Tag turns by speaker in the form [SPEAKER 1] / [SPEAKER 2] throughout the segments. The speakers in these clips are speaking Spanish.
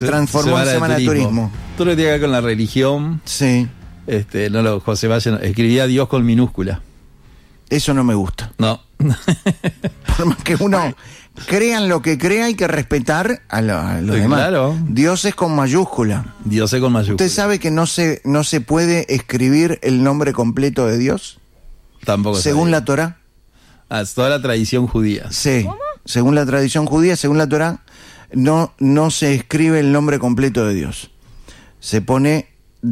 [SPEAKER 1] transformó en Semana de Turismo.
[SPEAKER 2] Todo lo que tiene que ver con la religión.
[SPEAKER 1] Sí.
[SPEAKER 2] José Valle escribía Dios con minúscula.
[SPEAKER 1] Eso no me gusta.
[SPEAKER 2] No.
[SPEAKER 1] Por más que uno crean lo que crea, hay que respetar a los demás.
[SPEAKER 2] Claro.
[SPEAKER 1] Dios es con mayúscula.
[SPEAKER 2] Dios es con mayúscula.
[SPEAKER 1] ¿Usted sabe que no se puede escribir el nombre completo de Dios?
[SPEAKER 2] Tampoco.
[SPEAKER 1] Según la Torá.
[SPEAKER 2] Es toda la tradición judía.
[SPEAKER 1] Sí. ¿Cómo? Según la tradición judía, según la Torá, no se escribe el nombre completo de Dios. Se pone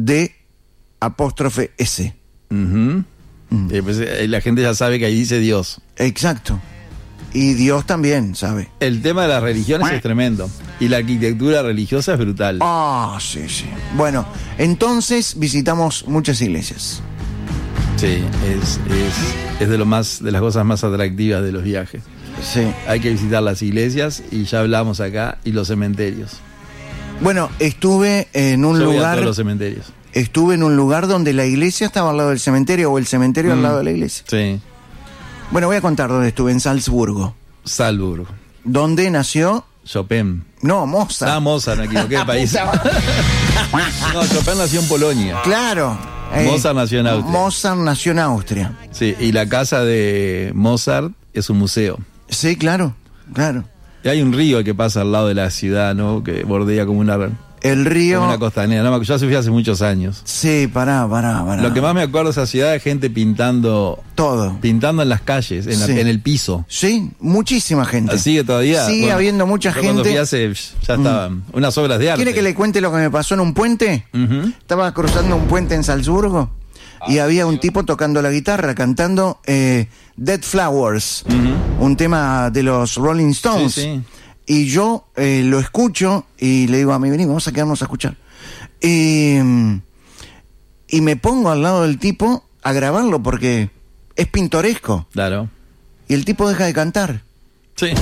[SPEAKER 1] D''S.
[SPEAKER 2] Pues, la gente ya sabe que ahí dice Dios.
[SPEAKER 1] Exacto. Y Dios también sabe.
[SPEAKER 2] El tema de las religiones es tremendo. Y la arquitectura religiosa es brutal.
[SPEAKER 1] Sí. Bueno, entonces visitamos muchas iglesias.
[SPEAKER 2] Sí, es de las cosas más atractivas de los viajes.
[SPEAKER 1] Sí.
[SPEAKER 2] Hay que visitar las iglesias, y ya hablamos acá, y los cementerios.
[SPEAKER 1] Bueno, estuve en un lugar.
[SPEAKER 2] Voy a todos los cementerios.
[SPEAKER 1] Estuve en un lugar donde la iglesia estaba al lado del cementerio, o el cementerio al lado de la iglesia.
[SPEAKER 2] Sí.
[SPEAKER 1] Bueno, voy a contar dónde estuve, en Salzburgo.
[SPEAKER 2] Salzburgo.
[SPEAKER 1] ¿Dónde nació?
[SPEAKER 2] Chopin.
[SPEAKER 1] No, Mozart.
[SPEAKER 2] Mozart, me equivoqué de país. No, Chopin nació en Polonia.
[SPEAKER 1] Claro.
[SPEAKER 2] Mozart nació en Austria.
[SPEAKER 1] Mozart nació en Austria.
[SPEAKER 2] Sí, y la casa de Mozart es un museo.
[SPEAKER 1] Sí, claro.
[SPEAKER 2] Y hay un río que pasa al lado de la ciudad, ¿no? Que bordea como
[SPEAKER 1] el río.
[SPEAKER 2] Como una costanera. No, yo fui hace muchos años.
[SPEAKER 1] Sí, pará.
[SPEAKER 2] Lo que más me acuerdo de esa ciudad es gente pintando.
[SPEAKER 1] Todo.
[SPEAKER 2] Pintando en las calles, en el piso.
[SPEAKER 1] Sí, muchísima gente.
[SPEAKER 2] ¿Sigue todavía?
[SPEAKER 1] Sigue habiendo mucha gente.
[SPEAKER 2] Cuando fui ya estaban unas obras de arte.
[SPEAKER 1] ¿Quiere que le cuente lo que me pasó en un puente? Estaba cruzando un puente en Salzburgo y había un tipo tocando la guitarra, cantando Dead Flowers, un tema de los Rolling Stones.
[SPEAKER 2] Sí.
[SPEAKER 1] Y yo lo escucho y le digo a mí, vení, vamos a quedarnos a escuchar. Y me pongo al lado del tipo a grabarlo porque es pintoresco.
[SPEAKER 2] Claro.
[SPEAKER 1] Y el tipo deja de cantar.
[SPEAKER 2] Sí.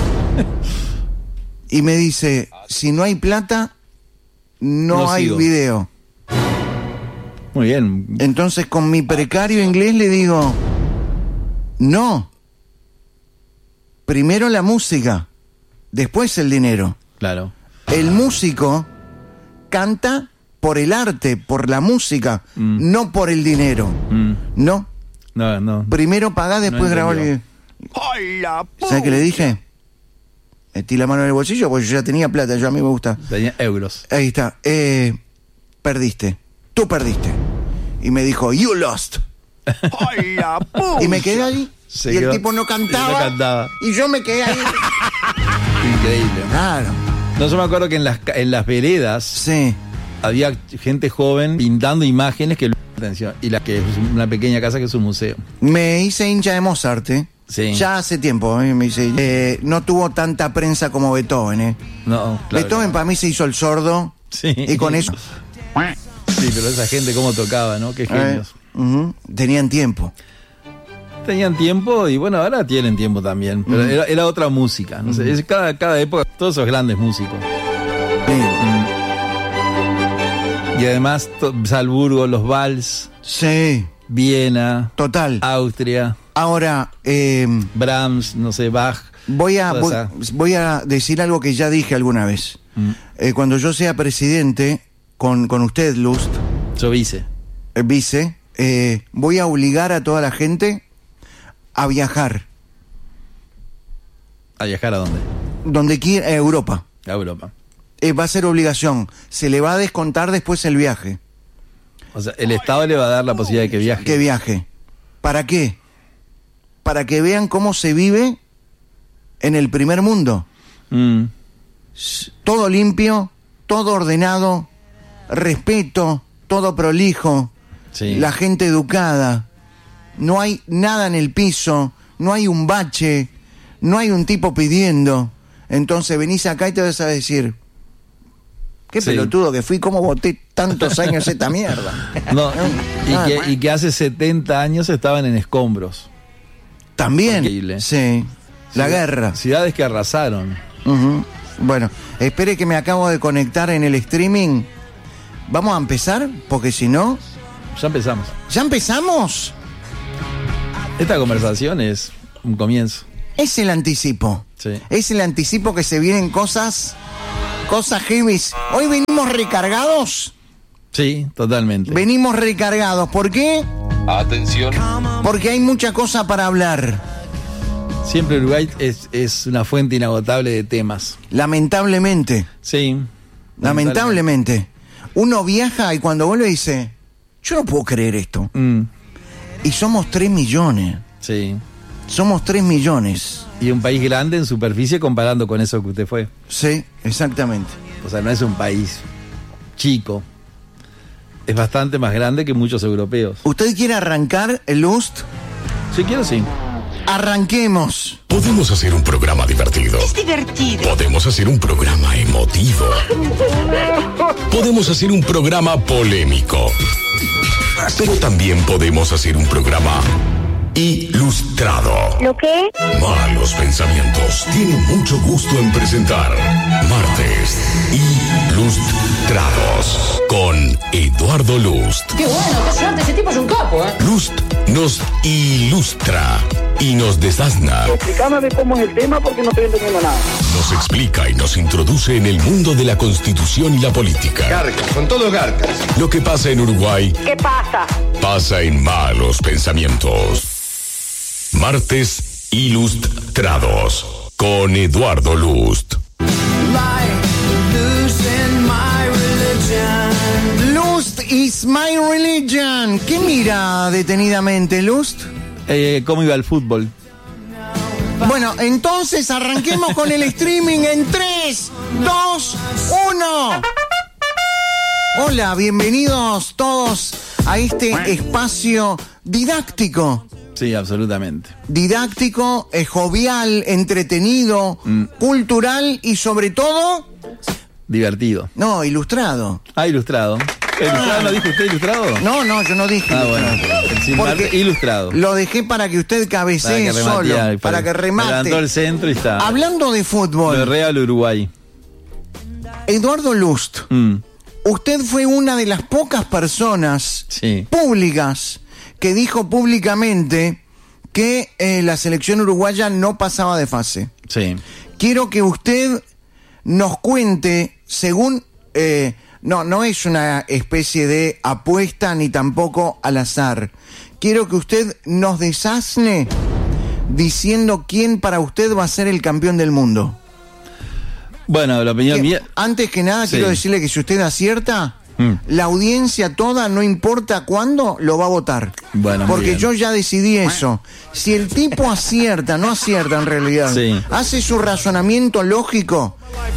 [SPEAKER 1] Y me dice, si no hay plata, no hay video.
[SPEAKER 2] Muy bien.
[SPEAKER 1] Entonces con mi precario inglés le digo, no. Primero la música. Después el dinero.
[SPEAKER 2] Claro.
[SPEAKER 1] El músico canta por el arte, por la música, no por el dinero. No. Primero pagá, después grabá el video. ¿Sabes qué le dije? Metí la mano en el bolsillo porque yo ya tenía plata, a mí me gusta.
[SPEAKER 2] Tenía euros.
[SPEAKER 1] Ahí está. Perdiste. Tú perdiste. Y me dijo, you lost. Y me quedé ahí. Y el tipo no cantaba. Y yo me quedé ahí.
[SPEAKER 2] Increíble.
[SPEAKER 1] Claro.
[SPEAKER 2] No, yo me acuerdo que en las veredas había gente joven pintando imágenes que atención, y la que es una pequeña casa que es un museo.
[SPEAKER 1] Me hice hincha de Mozart,
[SPEAKER 2] Sí.
[SPEAKER 1] Ya hace tiempo me hice, no tuvo tanta prensa como Beethoven,
[SPEAKER 2] No, claro.
[SPEAKER 1] Beethoven para mí se hizo el sordo.
[SPEAKER 2] Sí.
[SPEAKER 1] Y con eso.
[SPEAKER 2] Sí, pero esa gente cómo tocaba, ¿no? Qué genios.
[SPEAKER 1] Tenían tiempo.
[SPEAKER 2] Tenían tiempo y bueno, ahora tienen tiempo también. Pero era otra música. No sé, es cada época, todos esos grandes músicos. Y además, Salzburgo, los vals.
[SPEAKER 1] Sí.
[SPEAKER 2] Viena.
[SPEAKER 1] Total.
[SPEAKER 2] Austria.
[SPEAKER 1] Ahora,
[SPEAKER 2] Brahms, no sé, Bach.
[SPEAKER 1] Voy a decir algo que ya dije alguna vez. Cuando yo sea presidente, con usted, Lust.
[SPEAKER 2] Yo vice.
[SPEAKER 1] Voy a obligar a toda la gente a viajar.
[SPEAKER 2] ¿A viajar a dónde?
[SPEAKER 1] Donde quiera, a Europa.
[SPEAKER 2] A Europa.
[SPEAKER 1] Va a ser obligación. Se le va a descontar después el viaje.
[SPEAKER 2] O sea, el Estado le va a dar la posibilidad de que viaje.
[SPEAKER 1] Que viaje. ¿Para qué? Para que vean cómo se vive en el primer mundo. Todo limpio, todo ordenado, respeto, todo prolijo, la gente educada. No hay nada en el piso, no hay un bache, no hay un tipo pidiendo. Entonces venís acá y te vas a decir, qué pelotudo que fui, cómo boté tantos años esta mierda.
[SPEAKER 2] No, y que hace 70 años estaban en escombros.
[SPEAKER 1] También,
[SPEAKER 2] increíble.
[SPEAKER 1] Sí, la guerra.
[SPEAKER 2] Ciudades que arrasaron.
[SPEAKER 1] Bueno, espere que me acabo de conectar en el streaming. ¿Vamos a empezar? Porque si no...
[SPEAKER 2] Ya empezamos.
[SPEAKER 1] ¿Ya empezamos?
[SPEAKER 2] Esta conversación es un comienzo.
[SPEAKER 1] Es el anticipo.
[SPEAKER 2] Sí.
[SPEAKER 1] Es el anticipo que se vienen cosas Cosas heavy. Hoy venimos recargados.
[SPEAKER 2] Sí, totalmente.
[SPEAKER 1] Venimos recargados. ¿Por qué?
[SPEAKER 3] Atención.
[SPEAKER 1] Porque hay mucha cosa para hablar.
[SPEAKER 2] Siempre Uruguay es una fuente inagotable de temas.
[SPEAKER 1] Lamentablemente.
[SPEAKER 2] Sí.
[SPEAKER 1] Lamentablemente. Uno viaja y cuando vuelve dice, yo no puedo creer esto. Y somos 3 millones.
[SPEAKER 2] Sí.
[SPEAKER 1] Somos 3 millones.
[SPEAKER 2] Y un país grande en superficie comparando con eso que usted fue.
[SPEAKER 1] Sí, exactamente.
[SPEAKER 2] O sea, no es un país chico. Es bastante más grande que muchos europeos.
[SPEAKER 1] ¿Usted quiere arrancar el Lust?
[SPEAKER 2] Si quiero, sí.
[SPEAKER 1] Arranquemos.
[SPEAKER 4] Podemos hacer un programa divertido.
[SPEAKER 5] Es divertido.
[SPEAKER 4] Podemos hacer un programa emotivo. Podemos hacer un programa polémico. Pero también podemos hacer un programa ilustrado.
[SPEAKER 5] ¿Lo qué?
[SPEAKER 4] Malos Pensamientos tiene mucho gusto en presentar Martes Ilustrados con Eduardo Lust.
[SPEAKER 6] ¡Qué bueno! ¡Qué suerte! Ese tipo es un capo, ¿eh?
[SPEAKER 4] Lust nos ilustra y nos desasna.
[SPEAKER 7] Explícame cómo es el tema porque no estoy entendiendo nada.
[SPEAKER 4] Nos explica y nos introduce en el mundo de la constitución y la política.
[SPEAKER 3] Garcas, son todos garcas.
[SPEAKER 4] Lo que pasa en Uruguay
[SPEAKER 5] ¿Qué pasa?
[SPEAKER 4] pasa en Malos Pensamientos. Martes Ilustrados con Eduardo Lust.
[SPEAKER 1] Lust is my religion. ¿Qué mira detenidamente, Lust?
[SPEAKER 2] ¿Cómo iba el fútbol?
[SPEAKER 1] Bueno, entonces arranquemos con el streaming en 3, 2, 1. Hola, bienvenidos todos a este espacio didáctico.
[SPEAKER 2] Sí, absolutamente.
[SPEAKER 1] Didáctico, jovial, entretenido, cultural y sobre todo...
[SPEAKER 2] Divertido.
[SPEAKER 1] No, ilustrado.
[SPEAKER 2] Ilustrado. ¿Ilustrado no dijo usted ilustrado?
[SPEAKER 1] No, yo no dije
[SPEAKER 2] bueno.
[SPEAKER 1] Porque
[SPEAKER 2] ilustrado.
[SPEAKER 1] Lo dejé para que usted cabecee solo, para que remate.
[SPEAKER 2] Levantó el centro y está.
[SPEAKER 1] Hablando de fútbol.
[SPEAKER 2] De Real Uruguay.
[SPEAKER 1] Eduardo Lust, usted fue una de las pocas personas públicas que dijo públicamente que la selección uruguaya no pasaba de fase.
[SPEAKER 2] Sí.
[SPEAKER 1] Quiero que usted nos cuente, según... no es una especie de apuesta ni tampoco al azar. Quiero que usted nos desasne diciendo quién para usted va a ser el campeón del mundo.
[SPEAKER 2] Bueno, la opinión mía...
[SPEAKER 1] Antes que nada, quiero decirle que si usted acierta, la audiencia toda, no importa cuándo, lo va a votar.
[SPEAKER 2] Bueno,
[SPEAKER 1] porque yo ya decidí eso. Si el tipo acierta, no acierta en realidad, hace su razonamiento lógico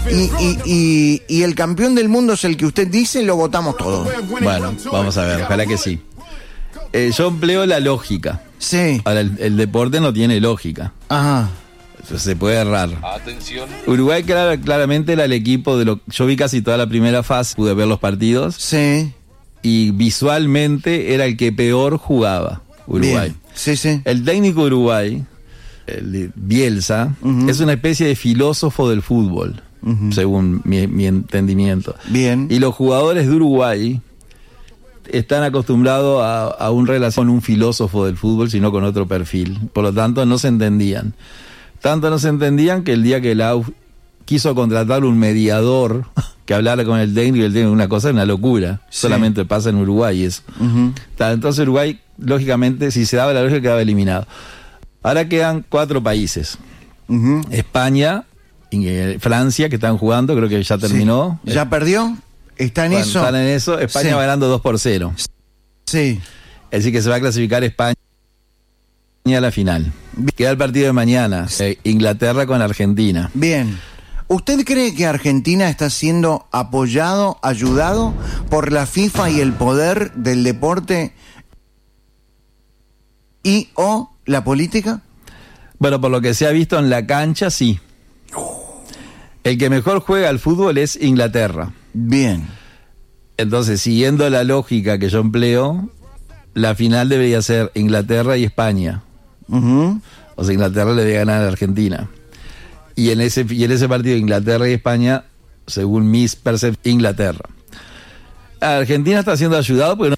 [SPEAKER 1] y el campeón del mundo es el que usted dice, lo votamos todos.
[SPEAKER 2] Bueno, vamos a ver, ojalá que sí. Yo empleo la lógica.
[SPEAKER 1] Sí.
[SPEAKER 2] Ahora, el deporte no tiene lógica.
[SPEAKER 1] Ajá.
[SPEAKER 2] Se puede errar.
[SPEAKER 3] Atención.
[SPEAKER 2] Uruguay claramente era el equipo de lo... Yo vi casi toda la primera fase, pude ver los partidos.
[SPEAKER 1] Sí.
[SPEAKER 2] Y visualmente era el que peor jugaba Uruguay.
[SPEAKER 1] Bien. Sí, sí.
[SPEAKER 2] El técnico de Uruguay, el Bielsa, es una especie de filósofo del fútbol, según mi entendimiento.
[SPEAKER 1] Bien.
[SPEAKER 2] Y los jugadores de Uruguay están acostumbrados a un relación con un filósofo del fútbol, sino con otro perfil. Por lo tanto, no se entendían. Tanto no se entendían que el día que Lau quiso contratar un mediador que hablara con el técnico, una cosa, una locura. Sí. Solamente pasa en Uruguay eso. Entonces Uruguay, lógicamente, si se daba la lógica, quedaba eliminado. Ahora quedan 4 países. España, Francia, que están jugando, creo que ya terminó.
[SPEAKER 1] Sí. ¿Ya perdió? ¿Está en eso?
[SPEAKER 2] Están en eso. España va ganando 2-0.
[SPEAKER 1] Sí.
[SPEAKER 2] Es decir, que se va a clasificar España a la final. Queda el partido de mañana, Inglaterra con Argentina.
[SPEAKER 1] Bien. ¿Usted cree que Argentina está siendo ayudado por la FIFA y el poder del deporte y o la política?
[SPEAKER 2] Bueno, por lo que se ha visto en la cancha, sí. El que mejor juega al fútbol es Inglaterra.
[SPEAKER 1] Bien.
[SPEAKER 2] Entonces, siguiendo la lógica que yo empleo, la final debería ser Inglaterra y España. O sea, Inglaterra le debe ganar a Argentina. Y en ese partido Inglaterra y España, según mis percepciones, Inglaterra. Argentina está siendo ayudado porque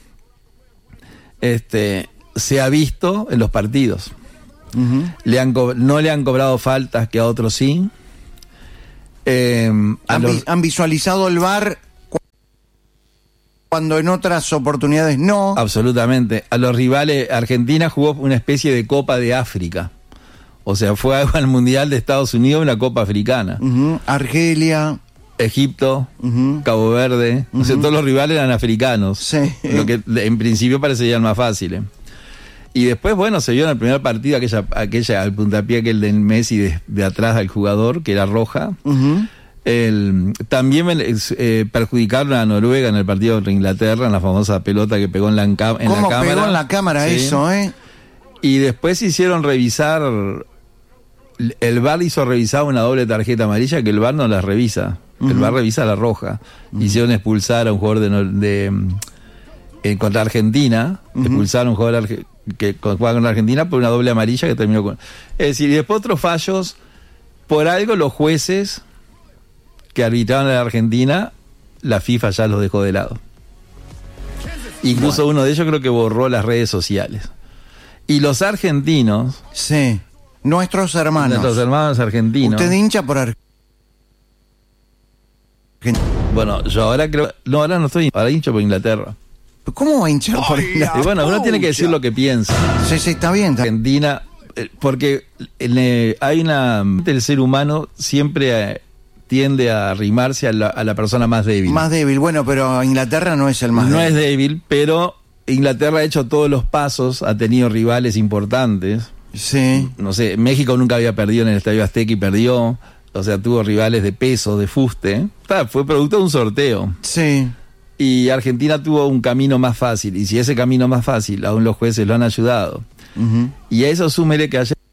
[SPEAKER 2] se ha visto en los partidos. No le han cobrado faltas que a otros sí.
[SPEAKER 1] ¿Han visualizado el VAR cuando en otras oportunidades no?
[SPEAKER 2] Absolutamente. A los rivales, Argentina jugó una especie de Copa de África. O sea, fue al Mundial de Estados Unidos, una Copa Africana.
[SPEAKER 1] Argelia,
[SPEAKER 2] Egipto, Cabo Verde, o sea, todos los rivales eran africanos,
[SPEAKER 1] sí.
[SPEAKER 2] Lo que en principio parecerían más fáciles. Y después, bueno, se vio en el primer partido aquella al puntapié aquel del Messi de atrás al jugador, que era roja. También perjudicaron a Noruega en el partido contra Inglaterra, en la famosa pelota que pegó en la cámara.
[SPEAKER 1] ¿Cómo pegó en la cámara eso,
[SPEAKER 2] Y después hicieron revisar... El VAR hizo revisar una doble tarjeta amarilla que el VAR no las revisa. El VAR revisa la roja. Hicieron expulsar a un jugador contra Argentina. Expulsaron a un jugador que jugaba contra Argentina por una doble amarilla que terminó con... Es decir, y después otros fallos. Por algo los jueces que arbitraban en la Argentina, la FIFA ya los dejó de lado. Incluso uno de ellos creo que borró las redes sociales. Y los argentinos...
[SPEAKER 1] Sí. Nuestros hermanos
[SPEAKER 2] argentinos.
[SPEAKER 1] ¿Usted hincha por Argentina?
[SPEAKER 2] Bueno, yo ahora creo... No, ahora no estoy... Ahora hincho por Inglaterra.
[SPEAKER 1] ¿Cómo va a hinchar por Inglaterra?
[SPEAKER 2] Y bueno, uno tiene que decir lo que piensa.
[SPEAKER 1] Sí, está bien.
[SPEAKER 2] Argentina... Porque hay el ser humano siempre tiende a arrimarse a la persona más débil.
[SPEAKER 1] Más débil, bueno, pero Inglaterra no es el más débil.
[SPEAKER 2] No es débil, pero Inglaterra ha hecho todos los pasos, ha tenido rivales importantes.
[SPEAKER 1] Sí.
[SPEAKER 2] No sé, México nunca había perdido en el Estadio Azteca y perdió. O sea, tuvo rivales de peso, de fuste. Fue producto de un sorteo.
[SPEAKER 1] Sí.
[SPEAKER 2] Y Argentina tuvo un camino más fácil. Y si ese camino más fácil, aún los jueces lo han ayudado. Y a eso súmele que ayer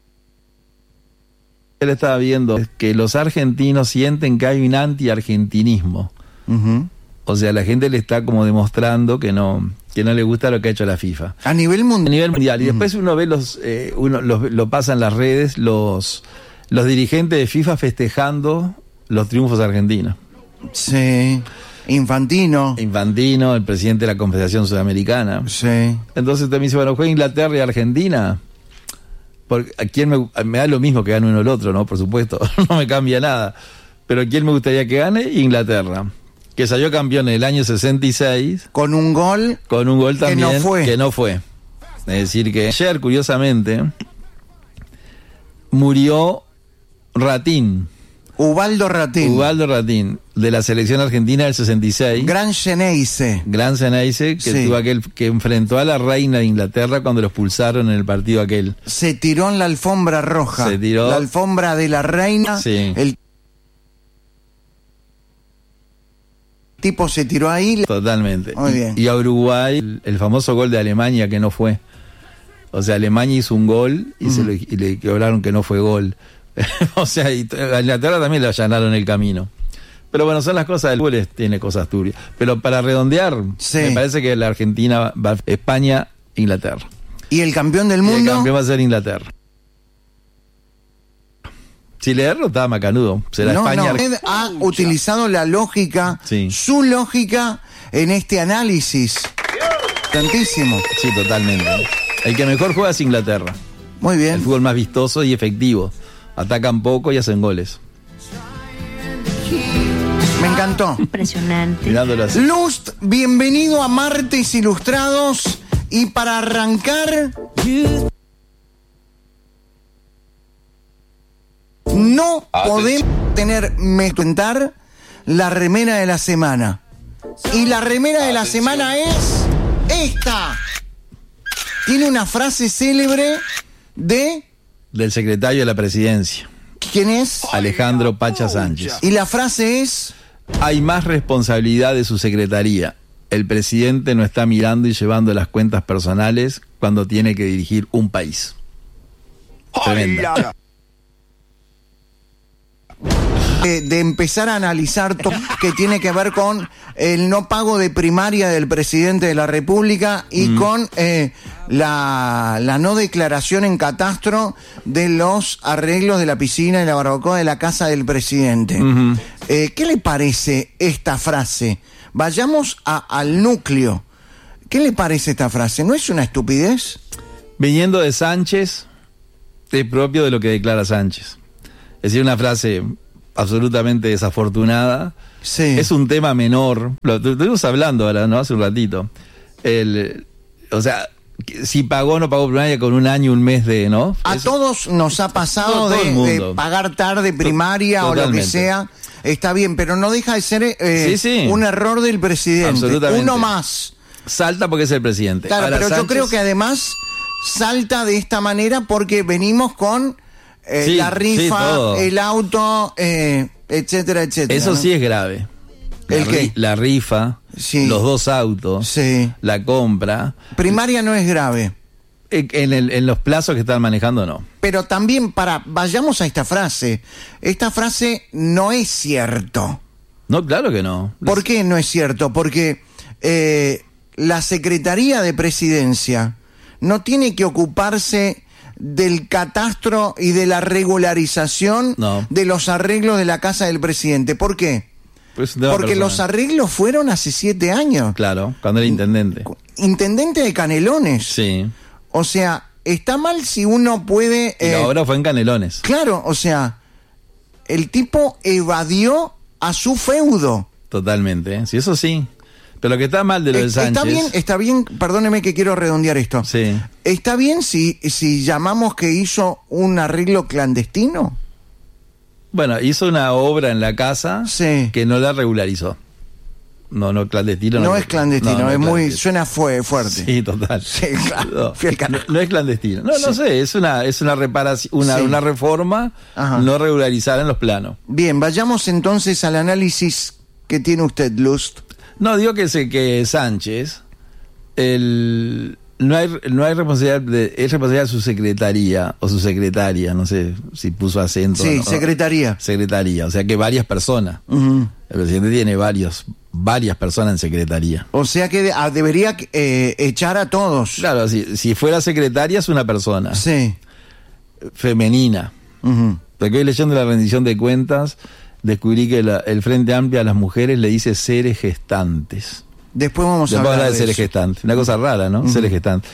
[SPEAKER 2] estaba viendo que los argentinos sienten que hay un anti-argentinismo. O sea, la gente le está como demostrando que no le gusta lo que ha hecho la FIFA.
[SPEAKER 1] A nivel mundial.
[SPEAKER 2] Y después uno ve lo pasa en las redes, los dirigentes de FIFA festejando los triunfos argentinos.
[SPEAKER 1] Sí. Infantino,
[SPEAKER 2] el presidente de la Confederación Sudamericana.
[SPEAKER 1] Sí.
[SPEAKER 2] Entonces también dice, bueno, juega Inglaterra y Argentina. Porque a quién me da lo mismo que gane uno o el otro, ¿no? Por supuesto, no me cambia nada. Pero ¿a quién me gustaría que gane? Inglaterra. Que salió campeón en el año 66.
[SPEAKER 1] Con un gol
[SPEAKER 2] también que no fue. Es decir que ayer, curiosamente, murió
[SPEAKER 1] Ubaldo
[SPEAKER 2] Ratín, de la selección argentina del 66.
[SPEAKER 1] Gran Xeneize,
[SPEAKER 2] que tuvo aquel que enfrentó a la reina de Inglaterra cuando lo expulsaron en el partido aquel.
[SPEAKER 1] Se tiró en la alfombra roja. La alfombra de la reina.
[SPEAKER 2] Sí.
[SPEAKER 1] El tipo se tiró ahí.
[SPEAKER 2] Totalmente.
[SPEAKER 1] Muy bien.
[SPEAKER 2] Y a Uruguay, el famoso gol de Alemania que no fue. O sea, Alemania hizo un gol y le cobraron que no fue gol. O sea, y a Inglaterra también le allanaron el camino. Pero bueno, son las cosas del fútbol, tiene cosas turbias. Pero para redondear, me parece que la Argentina va a España, Inglaterra.
[SPEAKER 1] ¿Y el campeón del mundo?
[SPEAKER 2] El campeón va a ser Inglaterra. Si leerlo está macanudo. Será España.
[SPEAKER 1] Usted ha utilizado la lógica, su lógica, en este análisis. Tantísimo.
[SPEAKER 2] Sí, totalmente. El que mejor juega es Inglaterra.
[SPEAKER 1] Muy bien.
[SPEAKER 2] El fútbol más vistoso y efectivo. Atacan poco y hacen goles.
[SPEAKER 1] Me encantó.
[SPEAKER 5] Impresionante.
[SPEAKER 2] Mirándolo así.
[SPEAKER 1] Lust, bienvenido a Martes Ilustrados. Y para arrancar, no podemos meter la remera de la semana. Y la remera de la semana es esta. Tiene una frase célebre
[SPEAKER 2] del secretario de la Presidencia.
[SPEAKER 1] ¿Quién es?
[SPEAKER 2] Alejandro Pacha Sánchez.
[SPEAKER 1] Y la frase es:
[SPEAKER 2] hay más responsabilidad de su secretaría. El presidente no está mirando y llevando las cuentas personales cuando tiene que dirigir un país. Tremenda.
[SPEAKER 1] De empezar a analizar todo que tiene que ver con el no pago de primaria del presidente de la República y con la no declaración en catastro de los arreglos de la piscina y la barbacoa de la casa del presidente. ¿Qué le parece esta frase? Vayamos al núcleo. ¿Qué le parece esta frase? ¿No es una estupidez?
[SPEAKER 2] Viniendo de Sánchez, es propio de lo que declara Sánchez. Es decir, una frase absolutamente desafortunada.
[SPEAKER 1] Sí.
[SPEAKER 2] Es un tema menor. Lo estuvimos hablando ahora, ¿no? Hace un ratito. O sea, si pagó o no pagó primaria con un año, un mes de, ¿no?
[SPEAKER 1] A todos nos ha pasado
[SPEAKER 2] todo el
[SPEAKER 1] de
[SPEAKER 2] mundo.
[SPEAKER 1] pagar tarde primaria o lo que
[SPEAKER 2] Totalmente.
[SPEAKER 1] sea. Está bien, pero no deja de ser
[SPEAKER 2] Sí.
[SPEAKER 1] un error del presidente.
[SPEAKER 2] Absolutamente.
[SPEAKER 1] Uno más.
[SPEAKER 2] Salta porque es el presidente.
[SPEAKER 1] Claro,
[SPEAKER 2] Ahora,
[SPEAKER 1] pero yo
[SPEAKER 2] Sánchez-
[SPEAKER 1] creo que además salta de esta manera porque venimos con
[SPEAKER 2] Sí,
[SPEAKER 1] la rifa,
[SPEAKER 2] sí, todo.
[SPEAKER 1] el auto, etcétera, etcétera.
[SPEAKER 2] Eso
[SPEAKER 1] ¿no?
[SPEAKER 2] sí es grave.
[SPEAKER 1] ¿El qué?
[SPEAKER 2] La rifa,
[SPEAKER 1] Sí.
[SPEAKER 2] los 2 autos,
[SPEAKER 1] Sí.
[SPEAKER 2] la compra.
[SPEAKER 1] Primaria no es grave.
[SPEAKER 2] En los plazos que están manejando, no.
[SPEAKER 1] Pero también vayamos a esta frase. Esta frase no es cierto.
[SPEAKER 2] No, claro que no.
[SPEAKER 1] ¿Por qué no es cierto? Porque la Secretaría de Presidencia no tiene que ocuparse del catastro y de la regularización
[SPEAKER 2] No.
[SPEAKER 1] de los arreglos de la casa del presidente. ¿Por qué?
[SPEAKER 2] Pues es un tema
[SPEAKER 1] Porque
[SPEAKER 2] personal.
[SPEAKER 1] los arreglos fueron hace 7 años.
[SPEAKER 2] Claro, cuando era intendente.
[SPEAKER 1] Intendente de Canelones.
[SPEAKER 2] Sí.
[SPEAKER 1] O sea, está mal si uno puede...
[SPEAKER 2] Y la obra fue en Canelones.
[SPEAKER 1] Claro, o sea, el tipo evadió a su feudo.
[SPEAKER 2] Totalmente. Sí, eso sí. Pero lo que está mal de lo de Sánchez...
[SPEAKER 1] Está bien, perdóneme que quiero redondear esto.
[SPEAKER 2] Sí.
[SPEAKER 1] ¿Está bien si llamamos que hizo un arreglo clandestino?
[SPEAKER 2] Bueno, hizo una obra en la casa
[SPEAKER 1] Sí.
[SPEAKER 2] que no la regularizó. No, clandestino.
[SPEAKER 1] No es clandestino,
[SPEAKER 2] no
[SPEAKER 1] es muy...
[SPEAKER 2] clandestino.
[SPEAKER 1] Suena fuerte.
[SPEAKER 2] Sí, total.
[SPEAKER 1] Sí, claro.
[SPEAKER 2] No,
[SPEAKER 1] Fui al carajo.
[SPEAKER 2] no es clandestino. No sé, es una reparación,
[SPEAKER 1] Sí.
[SPEAKER 2] una reforma
[SPEAKER 1] Ajá.
[SPEAKER 2] no regularizada en los planos.
[SPEAKER 1] Bien, vayamos entonces al análisis que tiene usted, Lust.
[SPEAKER 2] No, digo que Sánchez, no hay responsabilidad, es responsabilidad de su secretaría o su secretaria, no sé si puso acento.
[SPEAKER 1] Sí,
[SPEAKER 2] ¿no?
[SPEAKER 1] secretaría.
[SPEAKER 2] Secretaría, o sea que varias personas.
[SPEAKER 1] Ujú.
[SPEAKER 2] El presidente tiene varias personas en secretaría.
[SPEAKER 1] O sea que debería echar a todos.
[SPEAKER 2] Claro, si fuera secretaria es una persona
[SPEAKER 1] Sí.
[SPEAKER 2] femenina.
[SPEAKER 1] Ujú.
[SPEAKER 2] Porque hoy leyendo la rendición de cuentas descubrí que el Frente Amplio a las mujeres le dice seres gestantes.
[SPEAKER 1] Después vamos a
[SPEAKER 2] Después
[SPEAKER 1] hablar
[SPEAKER 2] hablar de
[SPEAKER 1] de
[SPEAKER 2] seres
[SPEAKER 1] eso.
[SPEAKER 2] gestantes. Una cosa rara, ¿no? Seres gestantes.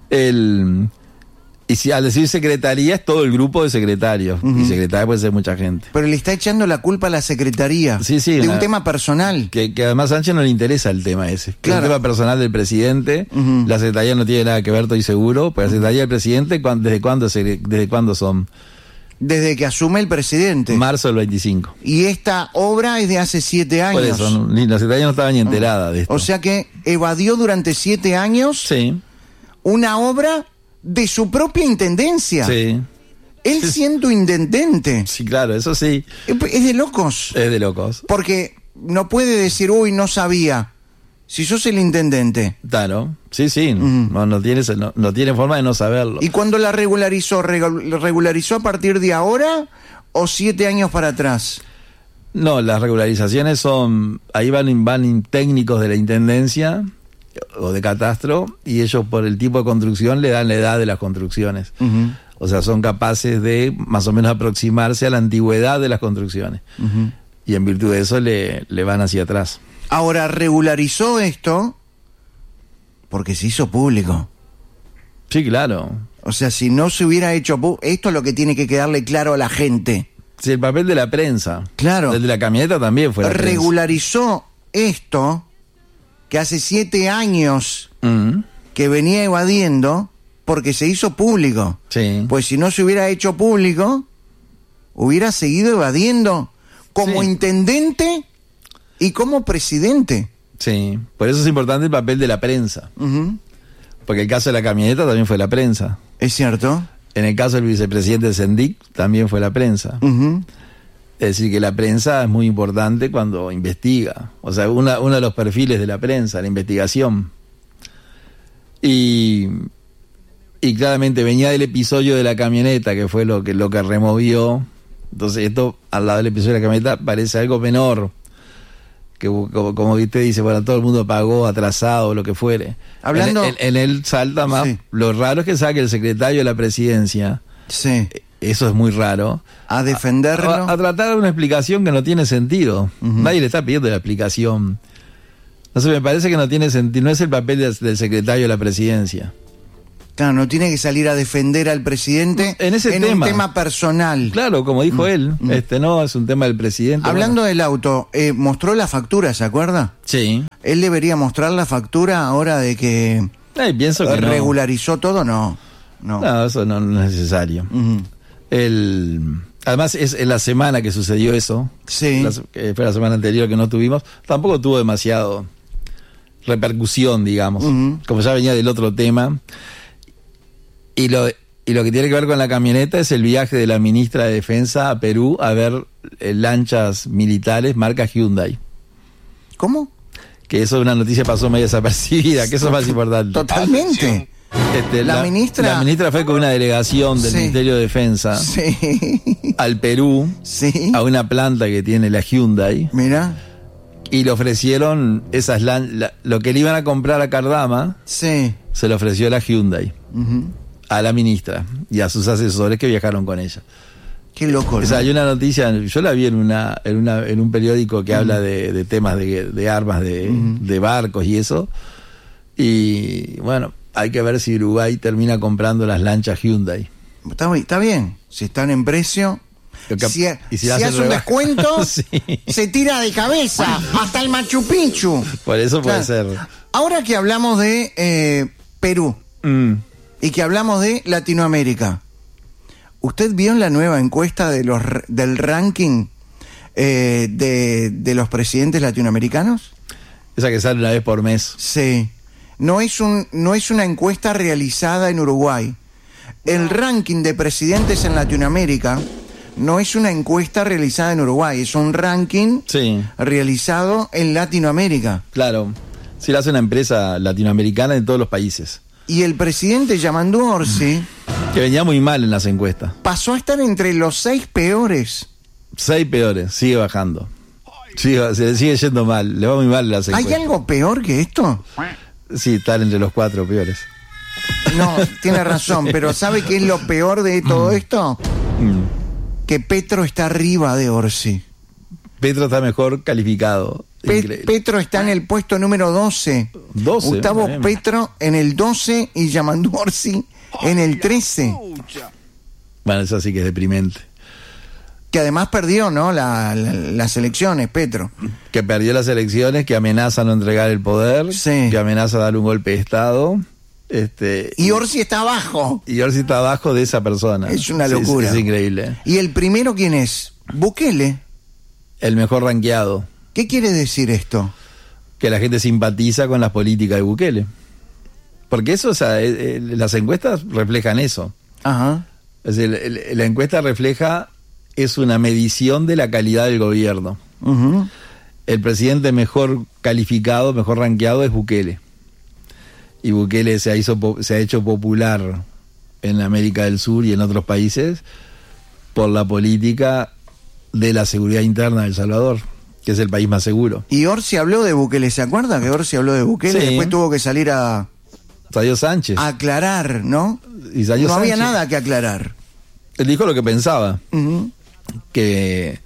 [SPEAKER 2] Y si al decir secretaría es todo el grupo de secretarios. Y secretaria puede ser mucha gente.
[SPEAKER 1] Pero le está echando la culpa a la secretaría.
[SPEAKER 2] Sí, sí,
[SPEAKER 1] de un tema personal.
[SPEAKER 2] Que además a Sánchez no le interesa el tema ese. Que
[SPEAKER 1] Claro.
[SPEAKER 2] es un tema personal del presidente.
[SPEAKER 1] Ujú.
[SPEAKER 2] La secretaría no tiene nada que ver, estoy seguro. Pues la secretaría del presidente, ¿desde cuándo son?
[SPEAKER 1] Desde que asume el presidente.
[SPEAKER 2] Marzo del 25.
[SPEAKER 1] Y esta obra es de hace 7 años.
[SPEAKER 2] Por eso, la secretaría no estaba ni enterada de esto.
[SPEAKER 1] O sea que evadió durante 7 años
[SPEAKER 2] Sí,
[SPEAKER 1] una obra de su propia intendencia.
[SPEAKER 2] sí.
[SPEAKER 1] Él siendo intendente.
[SPEAKER 2] Sí, claro, eso sí.
[SPEAKER 1] Es de locos.
[SPEAKER 2] Es de locos.
[SPEAKER 1] Porque no puede decir, uy, no sabía. Si sos el intendente.
[SPEAKER 2] Claro, sí. No tiene forma de no saberlo.
[SPEAKER 1] ¿Y cuando la regularizó? ¿Regularizó a partir de ahora o 7 años para atrás?
[SPEAKER 2] No, las regularizaciones son, ahí van técnicos de la intendencia o de catastro y ellos por el tipo de construcción le dan la edad de las construcciones.
[SPEAKER 1] Ujú.
[SPEAKER 2] O sea, son capaces de más o menos aproximarse a la antigüedad de las construcciones.
[SPEAKER 1] Ujú.
[SPEAKER 2] Y en virtud de eso le van hacia atrás.
[SPEAKER 1] Ahora, regularizó esto porque se hizo público.
[SPEAKER 2] Sí, claro.
[SPEAKER 1] O sea, si no se hubiera hecho esto es lo que tiene que quedarle claro a la gente.
[SPEAKER 2] Sí, el papel de la prensa.
[SPEAKER 1] Claro.
[SPEAKER 2] El de la camioneta también fue la prensa.
[SPEAKER 1] Regularizó esto que hace 7 años
[SPEAKER 2] Mm,
[SPEAKER 1] que venía evadiendo porque se hizo público.
[SPEAKER 2] sí.
[SPEAKER 1] Pues si no se hubiera hecho público, hubiera seguido evadiendo como
[SPEAKER 2] Sí.
[SPEAKER 1] intendente y como presidente.
[SPEAKER 2] Sí. Por eso es importante el papel de la prensa.
[SPEAKER 1] Ujú.
[SPEAKER 2] Porque el caso de la camioneta también fue la prensa.
[SPEAKER 1] ¿Es cierto?
[SPEAKER 2] En el caso del vicepresidente Sendik también fue la prensa.
[SPEAKER 1] Ujú.
[SPEAKER 2] Es decir, que la prensa es muy importante cuando investiga. O sea, uno de los perfiles de la prensa, la investigación. Y claramente venía del episodio de la camioneta, que fue lo que removió. Entonces esto, al lado del episodio de la camioneta, parece algo menor. Que como usted dice, bueno, todo el mundo pagó atrasado, lo que fuere.
[SPEAKER 1] Hablando-
[SPEAKER 2] En él salta más.
[SPEAKER 1] Sí.
[SPEAKER 2] Lo raro es que saque el secretario de la presidencia.
[SPEAKER 1] Sí.
[SPEAKER 2] Eso es muy raro.
[SPEAKER 1] A defenderlo.
[SPEAKER 2] A tratar de una explicación que no tiene sentido. Nadie le está pidiendo la explicación. No sé, me parece que no tiene sentido. No es el papel del secretario de la presidencia.
[SPEAKER 1] Claro, no tiene que salir a defender al presidente
[SPEAKER 2] en ese
[SPEAKER 1] un tema personal.
[SPEAKER 2] Claro, como dijo él, no, es un tema del presidente.
[SPEAKER 1] Hablando del auto, mostró la factura, ¿se acuerda?
[SPEAKER 2] Sí.
[SPEAKER 1] ¿Él debería mostrar la factura ahora de que
[SPEAKER 2] pienso que
[SPEAKER 1] regularizó todo? No,
[SPEAKER 2] eso no es necesario. Además, es en la semana que sucedió eso.
[SPEAKER 1] Sí.
[SPEAKER 2] Fue la semana anterior que no tuvimos. Tampoco tuvo demasiado repercusión, digamos. Como ya venía del otro tema. Y lo que tiene que ver con la camioneta es el viaje de la ministra de Defensa a Perú a ver lanchas militares marca Hyundai.
[SPEAKER 1] ¿Cómo?
[SPEAKER 2] Que eso es una noticia que pasó medio desapercibida, que eso es más importante.
[SPEAKER 1] Totalmente. La ministra
[SPEAKER 2] fue con una delegación del Ministerio de Defensa al Perú, a una planta que tiene la Hyundai.
[SPEAKER 1] Mira.
[SPEAKER 2] Y le ofrecieron esas lo que le iban a comprar a Cardama, se le ofreció la Hyundai. A la ministra y a sus asesores que viajaron con ella.
[SPEAKER 1] Qué loco, ¿no?
[SPEAKER 2] O sea, hay una noticia, yo la vi en un periódico que habla de temas de armas, de barcos y eso. Y bueno, hay que ver si Uruguay termina comprando las lanchas Hyundai.
[SPEAKER 1] Está bien, si están en precio. Si hace un descuento, se tira de cabeza hasta el Machu Picchu.
[SPEAKER 2] Por eso puede ser.
[SPEAKER 1] Ahora que hablamos de Perú y que hablamos de Latinoamérica, ¿usted vio la nueva encuesta del ranking de los presidentes latinoamericanos?
[SPEAKER 2] Esa que sale una vez por mes.
[SPEAKER 1] Sí. No es una encuesta realizada en Uruguay. El ranking de presidentes en Latinoamérica no es una encuesta realizada en Uruguay, es un ranking realizado en Latinoamérica.
[SPEAKER 2] Claro, sí, la hace una empresa latinoamericana en todos los países.
[SPEAKER 1] Y el presidente Yamandu Orsi,
[SPEAKER 2] que venía muy mal en las encuestas,
[SPEAKER 1] pasó a estar entre los 6 peores.
[SPEAKER 2] 6 peores, sigue bajando. Se sigue yendo mal, le va muy mal en las encuestas.
[SPEAKER 1] ¿Hay algo peor que esto?
[SPEAKER 2] Sí, estar entre los 4 peores.
[SPEAKER 1] No, tiene razón, pero ¿sabe qué es lo peor de todo esto? Que Petro está arriba de Orsi.
[SPEAKER 2] Petro está mejor calificado.
[SPEAKER 1] Petro está en el puesto número 12. Gustavo Petro en el 12 y Yamandu Orsi en el 13.
[SPEAKER 2] Bueno, eso sí que es deprimente.
[SPEAKER 1] Que además perdió, ¿no? Las elecciones, Petro.
[SPEAKER 2] Que perdió las elecciones, que amenaza no entregar el poder, que amenaza dar un golpe de Estado.
[SPEAKER 1] Y Orsi está abajo.
[SPEAKER 2] Y Orsi está abajo de esa persona.
[SPEAKER 1] Es una locura.
[SPEAKER 2] Es increíble.
[SPEAKER 1] ¿Y el primero quién es? Bukele.
[SPEAKER 2] El mejor rankeado.
[SPEAKER 1] ¿Qué quiere decir esto?
[SPEAKER 2] Que la gente simpatiza con las políticas de Bukele. Porque eso, o sea, las encuestas reflejan eso.
[SPEAKER 1] Ajá.
[SPEAKER 2] Es decir, la encuesta es una medición de la calidad del gobierno. El presidente mejor calificado, mejor rankeado es Bukele. Y Bukele se ha hecho popular en América del Sur y en otros países por la política de la seguridad interna de El Salvador, que es el país más seguro.
[SPEAKER 1] Y Orsi habló de Bukele, ¿se acuerda que Orsi habló de Bukele?
[SPEAKER 2] Sí.
[SPEAKER 1] Después tuvo que salir
[SPEAKER 2] salió Sánchez.
[SPEAKER 1] A aclarar, ¿no?
[SPEAKER 2] Y salió
[SPEAKER 1] no
[SPEAKER 2] Sánchez.
[SPEAKER 1] Había nada que aclarar.
[SPEAKER 2] Él dijo lo que pensaba. Que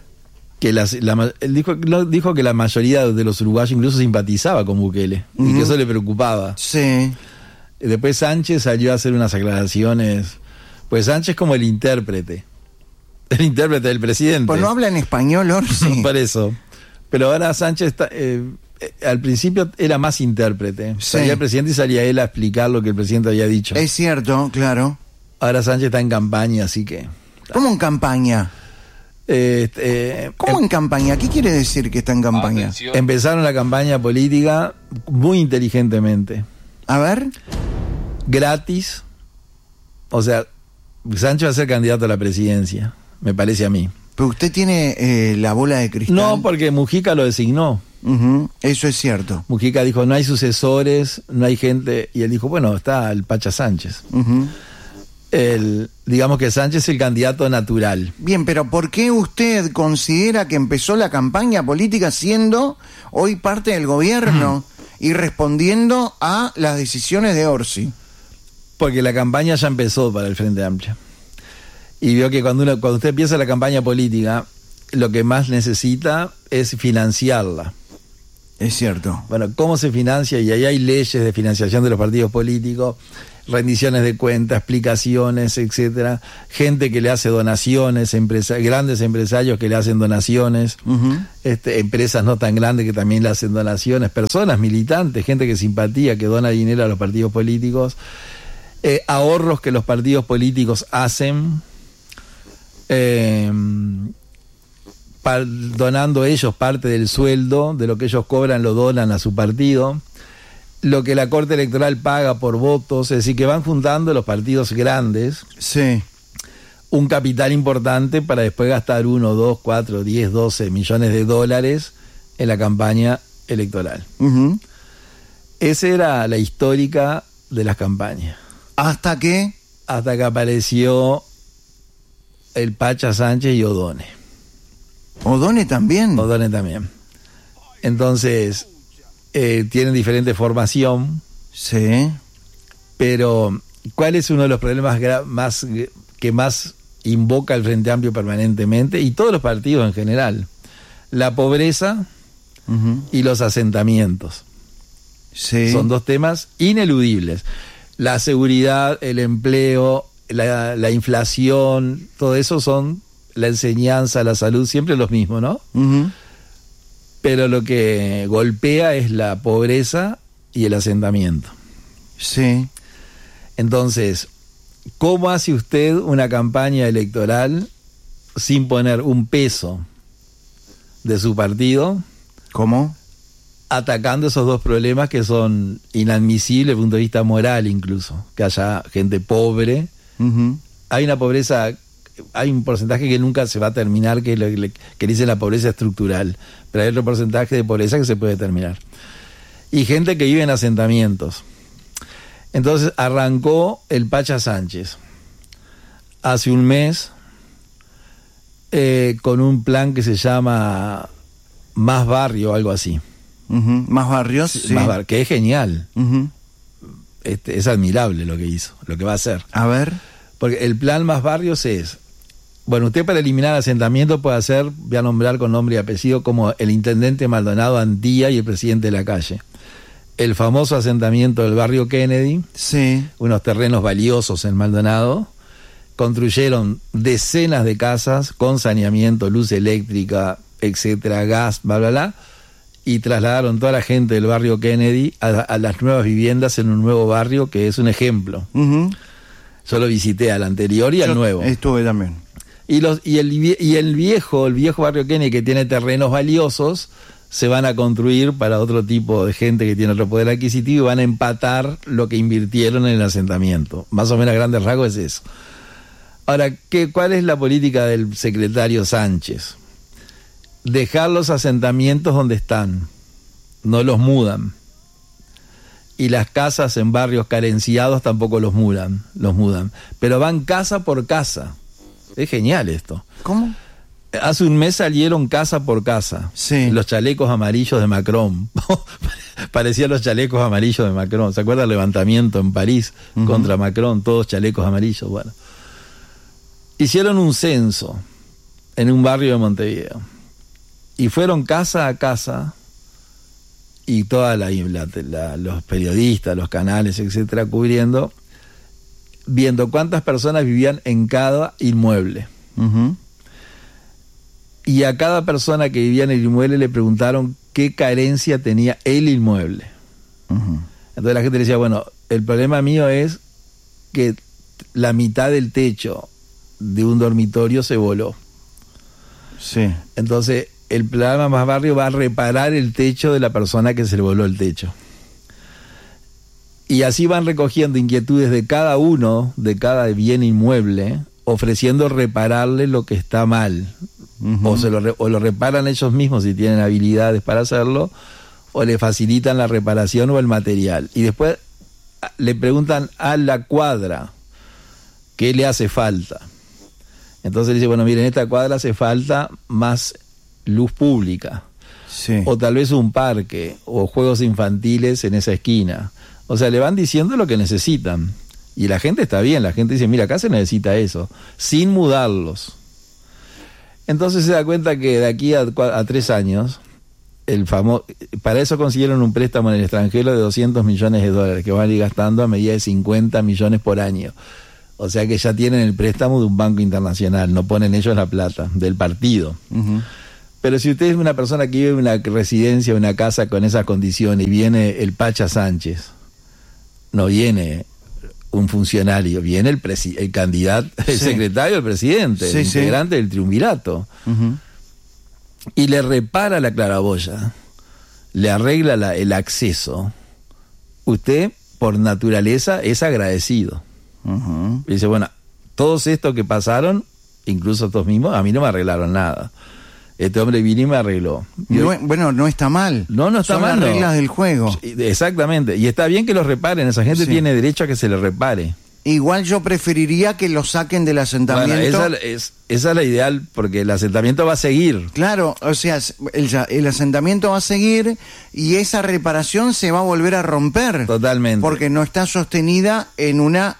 [SPEAKER 2] él dijo que la mayoría de los uruguayos incluso simpatizaba con Bukele y que eso le preocupaba.
[SPEAKER 1] Sí.
[SPEAKER 2] Y después Sánchez salió a hacer unas aclaraciones. Pues Sánchez es como el intérprete del presidente.
[SPEAKER 1] Pues no habla en español, Orsi.
[SPEAKER 2] Por eso. Pero ahora Sánchez está, al principio era más intérprete. Salía el presidente y salía él a explicar lo que el presidente había dicho.
[SPEAKER 1] Es cierto, claro.
[SPEAKER 2] Ahora Sánchez está en campaña, así que...
[SPEAKER 1] ¿Cómo en campaña? ¿Cómo en campaña? ¿Qué quiere decir que está en campaña?
[SPEAKER 3] Atención.
[SPEAKER 2] Empezaron la campaña política muy inteligentemente.
[SPEAKER 1] A ver.
[SPEAKER 2] Gratis. O sea, Sánchez va a ser candidato a la presidencia, me parece a mí.
[SPEAKER 1] Pero usted tiene la bola de cristal.
[SPEAKER 2] No, porque Mujica lo designó.
[SPEAKER 1] Eso es cierto.
[SPEAKER 2] Mujica dijo, no hay sucesores, no hay gente. Y él dijo, bueno, está el Pacha Sánchez. Digamos que Sánchez es el candidato natural.
[SPEAKER 1] Bien, pero ¿por qué usted considera que empezó la campaña política siendo hoy parte del gobierno y respondiendo a las decisiones de Orsi?
[SPEAKER 2] Porque la campaña ya empezó para el Frente Amplio. Y vio que cuando usted empieza la campaña política, lo que más necesita es financiarla.
[SPEAKER 1] Es cierto.
[SPEAKER 2] Bueno, ¿cómo se financia? Y ahí hay leyes de financiación de los partidos políticos. rendiciones de cuentas, explicaciones, etcétera, gente que le hace donaciones, grandes empresarios que le hacen donaciones, empresas no tan grandes que también le hacen donaciones, personas militantes, gente que simpatía, que dona dinero a los partidos políticos, ahorros que los partidos políticos hacen, donando ellos parte del sueldo, de lo que ellos cobran lo donan a su partido, lo que la Corte Electoral paga por votos, es decir, que van juntando los partidos grandes un capital importante para después gastar 1, 2, 4, 10, 12 millones de dólares en la campaña electoral. Esa era la histórica de las campañas.
[SPEAKER 1] ¿Hasta qué?
[SPEAKER 2] Hasta que apareció el Pacha Sánchez y Odone.
[SPEAKER 1] ¿Odone también?
[SPEAKER 2] Odone también. Entonces, tienen diferente formación.
[SPEAKER 1] Sí.
[SPEAKER 2] Pero, ¿cuál es uno de los problemas que más invoca el Frente Amplio permanentemente? Y todos los partidos en general. La pobreza y los asentamientos.
[SPEAKER 1] Sí.
[SPEAKER 2] Son dos temas ineludibles. La seguridad, el empleo, la inflación, todo eso son la enseñanza, la salud, siempre los mismos, ¿no? Pero lo que golpea es la pobreza y el asentamiento.
[SPEAKER 1] Sí.
[SPEAKER 2] Entonces, ¿cómo hace usted una campaña electoral sin poner un peso de su partido?
[SPEAKER 1] ¿Cómo?
[SPEAKER 2] Atacando esos dos problemas que son inadmisibles desde el punto de vista moral incluso. Que haya gente pobre. Hay una pobreza... Hay un porcentaje que nunca se va a terminar, que dice la pobreza estructural, pero hay otro porcentaje de pobreza que se puede terminar. Y gente que vive en asentamientos. Entonces arrancó el Pacha Sánchez hace un mes con un plan que se llama Más Barrio, algo así.
[SPEAKER 1] Más barrios, sí.
[SPEAKER 2] Que es genial. Es admirable lo que hizo, lo que va a hacer.
[SPEAKER 1] A ver.
[SPEAKER 2] Porque el plan Más Barrios es... Bueno, usted para eliminar asentamientos puede hacer, voy a nombrar con nombre y apellido, como el intendente Maldonado Antía y el presidente de la calle. El famoso asentamiento del barrio Kennedy, unos terrenos valiosos en Maldonado, construyeron decenas de casas con saneamiento, luz eléctrica, etcétera, gas, bla, bla, bla, y trasladaron toda la gente del barrio Kennedy a las nuevas viviendas en un nuevo barrio que es un ejemplo. Yo lo visité al anterior y al nuevo.
[SPEAKER 1] Estuve también.
[SPEAKER 2] Y el viejo barrio Kennedy, que tiene terrenos valiosos, se van a construir para otro tipo de gente que tiene otro poder adquisitivo y van a empatar lo que invirtieron en el asentamiento. Más o menos a grandes rasgos es eso. Ahora, ¿cuál es la política del secretario Sánchez? Dejar los asentamientos donde están, no los mudan. Y las casas en barrios carenciados tampoco los mudan. Pero van casa por casa. Es genial esto.
[SPEAKER 1] ¿Cómo?
[SPEAKER 2] Hace un mes salieron casa por casa. Los chalecos amarillos de Macron. Parecían los chalecos amarillos de Macron. ¿Se acuerda el levantamiento en París contra Macron? Todos chalecos amarillos. Bueno. Hicieron un censo en un barrio de Montevideo. Y fueron casa a casa, y toda los periodistas, los canales, etcétera, viendo cuántas personas vivían en cada inmueble. Y a cada persona que vivía en el inmueble le preguntaron qué carencia tenía el inmueble. Entonces la gente decía, bueno, el problema mío es que la mitad del techo de un dormitorio se voló. Entonces el programa Más Barrio va a reparar el techo de la persona que se le voló el techo. Y así van recogiendo inquietudes de cada uno, de cada bien inmueble, ofreciendo repararle lo que está mal. O lo reparan ellos mismos si tienen habilidades para hacerlo, o le facilitan la reparación o el material. Y después le preguntan a la cuadra qué le hace falta. Entonces le dice, bueno, miren, en esta cuadra hace falta más luz pública. O tal vez un parque, o juegos infantiles en esa esquina. O sea, le van diciendo lo que necesitan. Y la gente está bien, la gente dice, mira, acá se necesita eso, sin mudarlos. Entonces se da cuenta que de aquí a 3 años, para eso consiguieron un préstamo en el extranjero de $200 millones que van a ir gastando a medida de 50 millones por año. O sea que ya tienen el préstamo de un banco internacional, no ponen ellos la plata del partido. Uh-huh. Pero si usted es una persona que vive en una residencia, una casa con esas condiciones, y viene el Pacha Sánchez, no viene un funcionario, viene el candidato, el secretario del presidente, el integrante del triunvirato. Uh-huh. Y le repara la claraboya, le arregla el acceso. Usted, por naturaleza, es agradecido. Uh-huh. Y dice, bueno, todos estos que pasaron, incluso estos mismos, a mí no me arreglaron nada. Este hombre vino y me arregló.
[SPEAKER 1] Bueno, no está mal.
[SPEAKER 2] No está mal.
[SPEAKER 1] Son las reglas del juego.
[SPEAKER 2] Exactamente. Y está bien que los reparen. Esa gente tiene derecho a que se le repare.
[SPEAKER 1] Igual yo preferiría que lo saquen del asentamiento.
[SPEAKER 2] Bueno, esa es la ideal, porque el asentamiento va a seguir.
[SPEAKER 1] Claro, o sea, el asentamiento va a seguir y esa reparación se va a volver a romper.
[SPEAKER 2] Totalmente.
[SPEAKER 1] Porque no está sostenida en una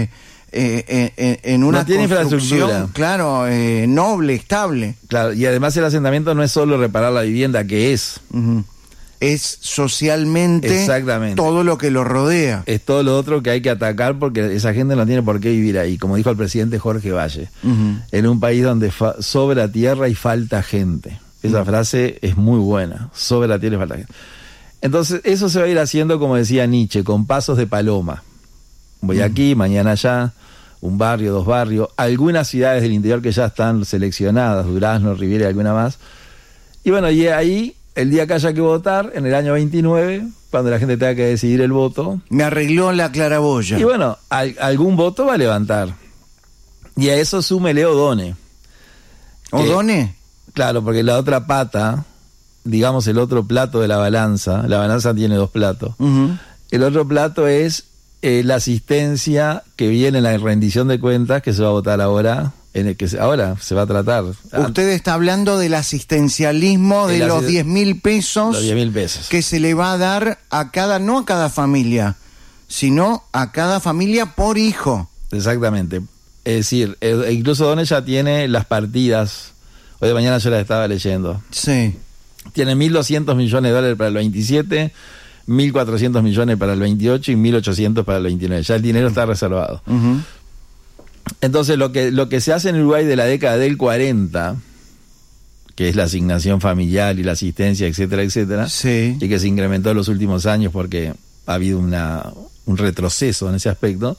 [SPEAKER 2] no tiene infraestructura,
[SPEAKER 1] claro, noble, estable.
[SPEAKER 2] Claro, y además el asentamiento no es solo reparar la vivienda, que es.
[SPEAKER 1] Uh-huh. Es socialmente todo lo que lo rodea.
[SPEAKER 2] Es todo lo otro que hay que atacar, porque esa gente no tiene por qué vivir ahí, como dijo el presidente Jorge Valle, uh-huh. En un país donde sobra tierra y falta gente. Esa frase es muy buena, sobra tierra y falta gente. Entonces eso se va a ir haciendo, como decía Nietzsche, con pasos de paloma. Voy aquí, mañana allá, un barrio, 2 barrios, algunas ciudades del interior que ya están seleccionadas, Durazno, Riviera y alguna más. Y bueno, y ahí, el día que haya que votar, en el año 29, cuando la gente tenga que decidir el voto.
[SPEAKER 1] Me arregló la claraboya.
[SPEAKER 2] Y bueno, algún voto va a levantar. Y a eso súmele Odone.
[SPEAKER 1] ¿Odone?
[SPEAKER 2] Claro, porque la otra pata, digamos el otro plato de la balanza tiene 2 platos. Uh-huh. El otro plato es la asistencia que viene en la rendición de cuentas, que se va a votar ahora, en el que ahora se va a tratar.
[SPEAKER 1] Usted está hablando del asistencialismo de los 10.000 pesos.
[SPEAKER 2] Los 10.000 pesos.
[SPEAKER 1] Que se le va a dar no a cada familia, sino a cada familia por hijo.
[SPEAKER 2] Exactamente. Es decir, incluso Odone ya tiene las partidas. Hoy de mañana yo las estaba leyendo.
[SPEAKER 1] Sí.
[SPEAKER 2] Tiene $1.200 millones para el 27, 1.400 millones para el 28 y 1.800 para el 29. Ya el dinero está reservado. Uh-huh. Entonces lo que se hace en Uruguay de la década del 40, que es la asignación familiar y la asistencia, etcétera, etcétera,
[SPEAKER 1] sí.
[SPEAKER 2] Y que se incrementó en los últimos años porque ha habido un retroceso en ese aspecto,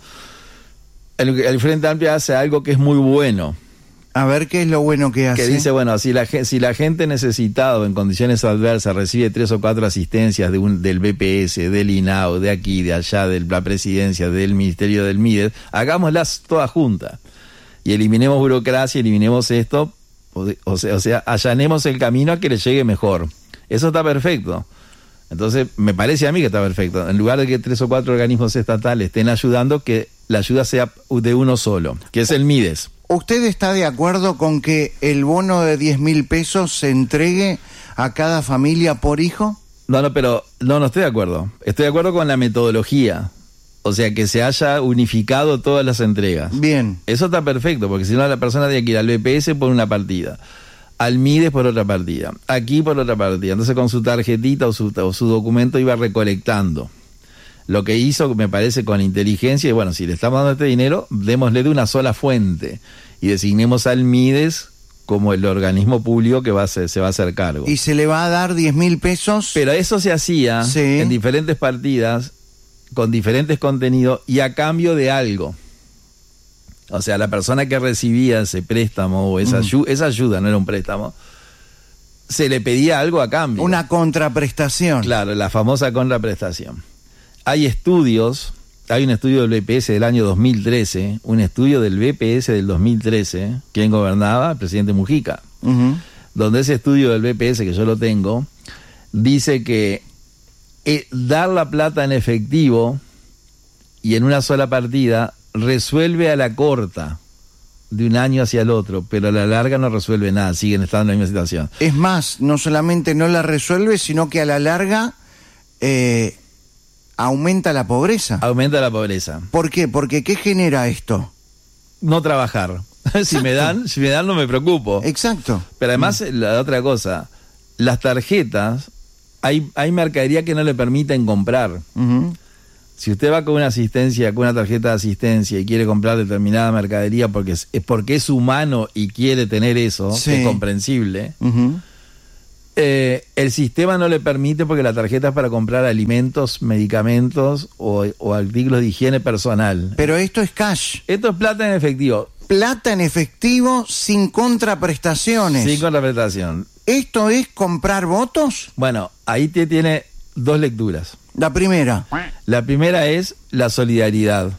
[SPEAKER 2] el Frente Amplio hace algo que es muy bueno.
[SPEAKER 1] A ver qué es lo bueno que hace.
[SPEAKER 2] Que dice, bueno, si la gente necesitada o en condiciones adversas recibe 3 o 4 asistencias del BPS, del INAO, de aquí, de allá, de la presidencia, del ministerio del MIDES, hagámoslas todas juntas. Y eliminemos burocracia, eliminemos esto, o sea, allanemos el camino a que le llegue mejor. Eso está perfecto. Entonces, me parece a mí que está perfecto. En lugar de que 3 o 4 organismos estatales estén ayudando, que la ayuda sea de uno solo, que es el MIDES.
[SPEAKER 1] ¿Usted está de acuerdo con que el bono de 10.000 pesos se entregue a cada familia por hijo?
[SPEAKER 2] No, pero no estoy de acuerdo. Estoy de acuerdo con la metodología. O sea, que se haya unificado todas las entregas.
[SPEAKER 1] Bien.
[SPEAKER 2] Eso está perfecto, porque si no la persona tiene que ir al BPS por una partida, al MIDES por otra partida, aquí por otra partida. Entonces con su tarjetita o su documento iba recolectando. Lo que hizo, me parece, con inteligencia, y bueno, si le estamos dando este dinero, démosle de una sola fuente y designemos al MIDES como el organismo público que se va a hacer cargo.
[SPEAKER 1] ¿Y se le va a dar 10.000 pesos?
[SPEAKER 2] Pero eso se hacía en diferentes partidas, con diferentes contenidos y a cambio de algo. O sea, la persona que recibía ese préstamo o esa ayuda, no era un préstamo, se le pedía algo a cambio.
[SPEAKER 1] Una contraprestación.
[SPEAKER 2] Claro, la famosa contraprestación. Hay un estudio del BPS del año 2013, un estudio del BPS del 2013, ¿quién gobernaba? El presidente Mujica. Uh-huh. Donde ese estudio del BPS, que yo lo tengo, dice que dar la plata en efectivo y en una sola partida resuelve a la corta de un año hacia el otro, pero a la larga no resuelve nada, siguen estando en la misma situación.
[SPEAKER 1] Es más, no solamente no la resuelve, sino que a la larga aumenta la pobreza.
[SPEAKER 2] Aumenta la pobreza.
[SPEAKER 1] ¿Por qué? Porque ¿qué genera esto?
[SPEAKER 2] No trabajar. Si me dan no me preocupo.
[SPEAKER 1] Exacto.
[SPEAKER 2] Pero además, la otra cosa, las tarjetas hay mercadería que no le permiten comprar. Si usted va con una asistencia, con una tarjeta de asistencia y quiere comprar determinada mercadería porque es humano y quiere tener eso, es comprensible, el sistema no le permite porque la tarjeta es para comprar alimentos, medicamentos o artículos de higiene personal.
[SPEAKER 1] Pero esto es cash.
[SPEAKER 2] Esto es plata en efectivo.
[SPEAKER 1] Plata en efectivo sin contraprestaciones.
[SPEAKER 2] Sin contraprestación.
[SPEAKER 1] ¿Esto es comprar votos?
[SPEAKER 2] Bueno, ahí tiene dos lecturas.
[SPEAKER 1] La primera.
[SPEAKER 2] La primera es la solidaridad,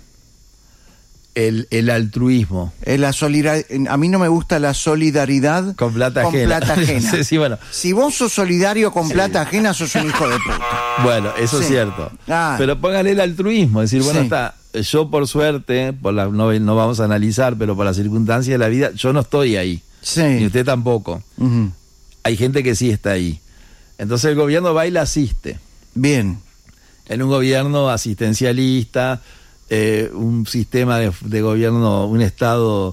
[SPEAKER 2] el altruismo.
[SPEAKER 1] A mí no me gusta la solidaridad
[SPEAKER 2] con plata ajena.
[SPEAKER 1] Sí, bueno. Si vos sos solidario con plata ajena, sos un hijo de puta.
[SPEAKER 2] Bueno, eso es cierto. Pero póngale el altruismo, es decir, bueno, está, yo por suerte, no vamos a analizar, pero por las circunstancias de la vida, yo no estoy ahí. Ni usted tampoco. Hay gente que sí está ahí. Entonces el gobierno va y la asiste.
[SPEAKER 1] Bien.
[SPEAKER 2] En un gobierno asistencialista, un sistema de gobierno, un estado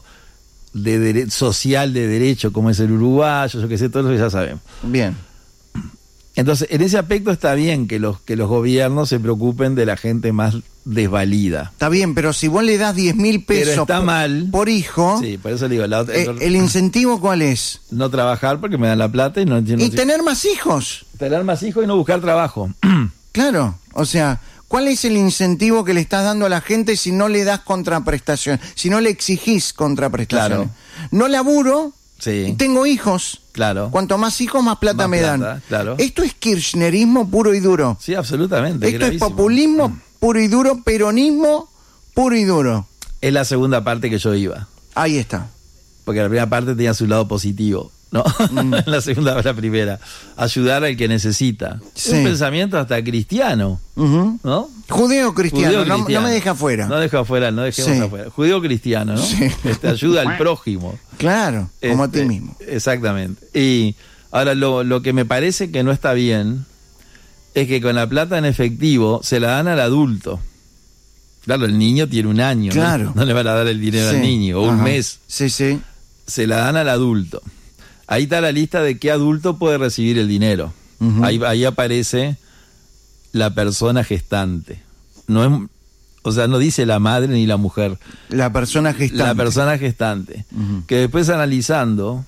[SPEAKER 2] social de derecho como es el uruguayo, yo qué sé, todo lo que ya sabemos.
[SPEAKER 1] Bien.
[SPEAKER 2] Entonces, en ese aspecto está bien que los gobiernos se preocupen de la gente más desvalida.
[SPEAKER 1] Está bien, pero si vos le das 10.000 pesos
[SPEAKER 2] pero está mal
[SPEAKER 1] por hijo,
[SPEAKER 2] sí, por eso le digo,
[SPEAKER 1] ¿el incentivo cuál es?
[SPEAKER 2] No trabajar porque me dan la plata y no entiendo.
[SPEAKER 1] Y tener más hijos.
[SPEAKER 2] Tener más hijos y no buscar trabajo.
[SPEAKER 1] Claro, o sea, ¿cuál es el incentivo que le estás dando a la gente si no le das contraprestación? Si no le exigís contraprestación. Claro. No laburo y tengo hijos.
[SPEAKER 2] Claro.
[SPEAKER 1] Cuanto más hijos, más plata me dan.
[SPEAKER 2] Claro.
[SPEAKER 1] Esto es kirchnerismo puro y duro.
[SPEAKER 2] Sí, absolutamente.
[SPEAKER 1] Esto es populismo puro y duro, peronismo puro y duro.
[SPEAKER 2] Es la segunda parte que yo iba.
[SPEAKER 1] Ahí está.
[SPEAKER 2] Porque la primera parte tenía su lado positivo, ¿no? La segunda, la primera. Ayudar al que necesita. Un pensamiento hasta cristiano, ¿no?
[SPEAKER 1] Judeo-cristiano, no me deja afuera.
[SPEAKER 2] No dejemos afuera. Judeo-cristiano, ¿no? Sí. Ayuda al prójimo.
[SPEAKER 1] Claro, como a ti mismo.
[SPEAKER 2] Exactamente. Y ahora lo que me parece que no está bien es que con la plata en efectivo se la dan al adulto. Claro, el niño tiene un año,
[SPEAKER 1] claro.
[SPEAKER 2] No le van a dar el dinero al niño, o un mes.
[SPEAKER 1] Sí.
[SPEAKER 2] Se la dan al adulto. Ahí está la lista de qué adulto puede recibir el dinero. Ahí aparece la persona gestante. No dice la madre ni la mujer.
[SPEAKER 1] La persona gestante.
[SPEAKER 2] La persona gestante. Que después analizando,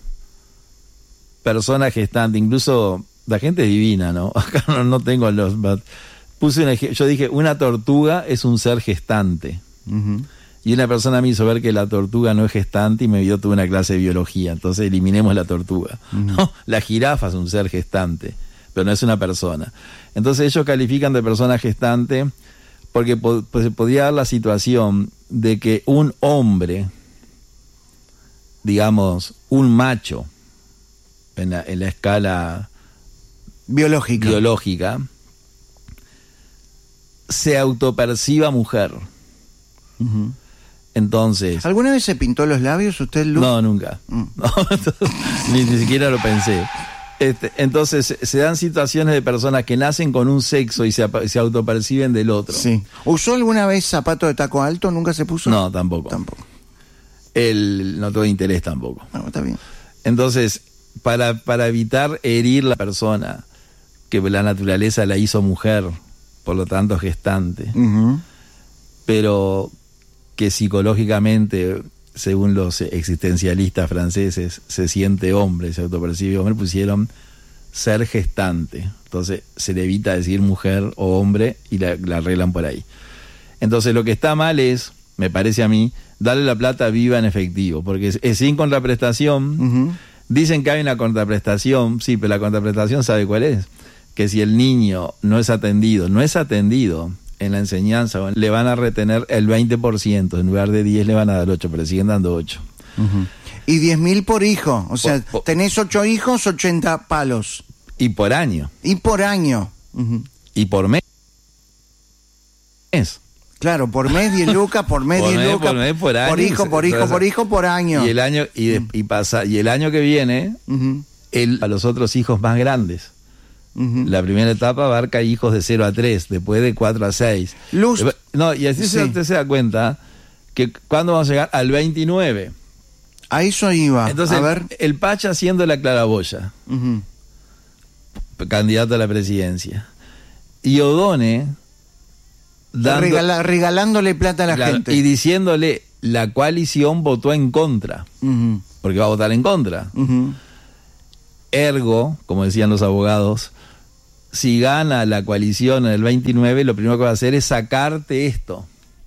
[SPEAKER 2] persona gestante, incluso la gente es divina, ¿no? Acá no tengo los... Puse un ejemplo, yo dije, una tortuga es un ser gestante. Y una persona me hizo ver que la tortuga no es gestante y me vio toda una clase de biología. Entonces eliminemos la tortuga. No, la jirafa es un ser gestante, pero no es una persona. Entonces ellos califican de persona gestante porque se podría dar la situación de que un hombre, digamos, un macho, en la escala biológica, se autoperciba mujer. Entonces...
[SPEAKER 1] ¿Alguna vez se pintó los labios usted, Luz?
[SPEAKER 2] No, nunca. No, ni siquiera lo pensé. Entonces se dan situaciones de personas que nacen con un sexo y se autoperciben del otro.
[SPEAKER 1] Sí. ¿Usó alguna vez zapato de taco alto? ¿Nunca se puso?
[SPEAKER 2] No, tampoco. No tuvo interés tampoco.
[SPEAKER 1] Bueno, está bien.
[SPEAKER 2] Entonces, para evitar herir la persona, que la naturaleza la hizo mujer, por lo tanto gestante, pero que psicológicamente, según los existencialistas franceses, se siente hombre, se autopercibe hombre, pusieron ser gestante. Entonces se le evita decir mujer o hombre y la arreglan por ahí. Entonces lo que está mal es, me parece a mí, darle la plata viva en efectivo, porque es sin contraprestación. Dicen que hay una contraprestación, sí, pero la contraprestación, ¿sabe cuál es? Que si el niño no es atendido en la enseñanza, le van a retener el 20%, en lugar de 10 le van a dar 8, pero siguen dando 8.
[SPEAKER 1] Y 10.000 por hijo, o sea, tenés 8 hijos, 80 palos.
[SPEAKER 2] Y por año.
[SPEAKER 1] Y por año.
[SPEAKER 2] Y por mes.
[SPEAKER 1] Claro, por mes 10 lucas, por mes 10 lucas,
[SPEAKER 2] por año,
[SPEAKER 1] por hijo, por año.
[SPEAKER 2] Y el año y el año que viene, a los otros hijos más grandes. La primera etapa abarca hijos de 0 a 3, después de 4 a 6.
[SPEAKER 7] Luz.
[SPEAKER 2] No, y así usted se da cuenta que cuando vamos a llegar al 29.
[SPEAKER 1] A eso iba.
[SPEAKER 2] Entonces,
[SPEAKER 1] a ver.
[SPEAKER 2] el Pacha haciendo la claraboya. candidato a la presidencia. Y O'Donnell
[SPEAKER 1] regalándole plata a la gente.
[SPEAKER 2] Y diciéndole, la coalición votó en contra, porque va a votar en contra. Ergo, como decían los abogados, si gana la coalición en el 29, lo primero que va a hacer es sacarte esto.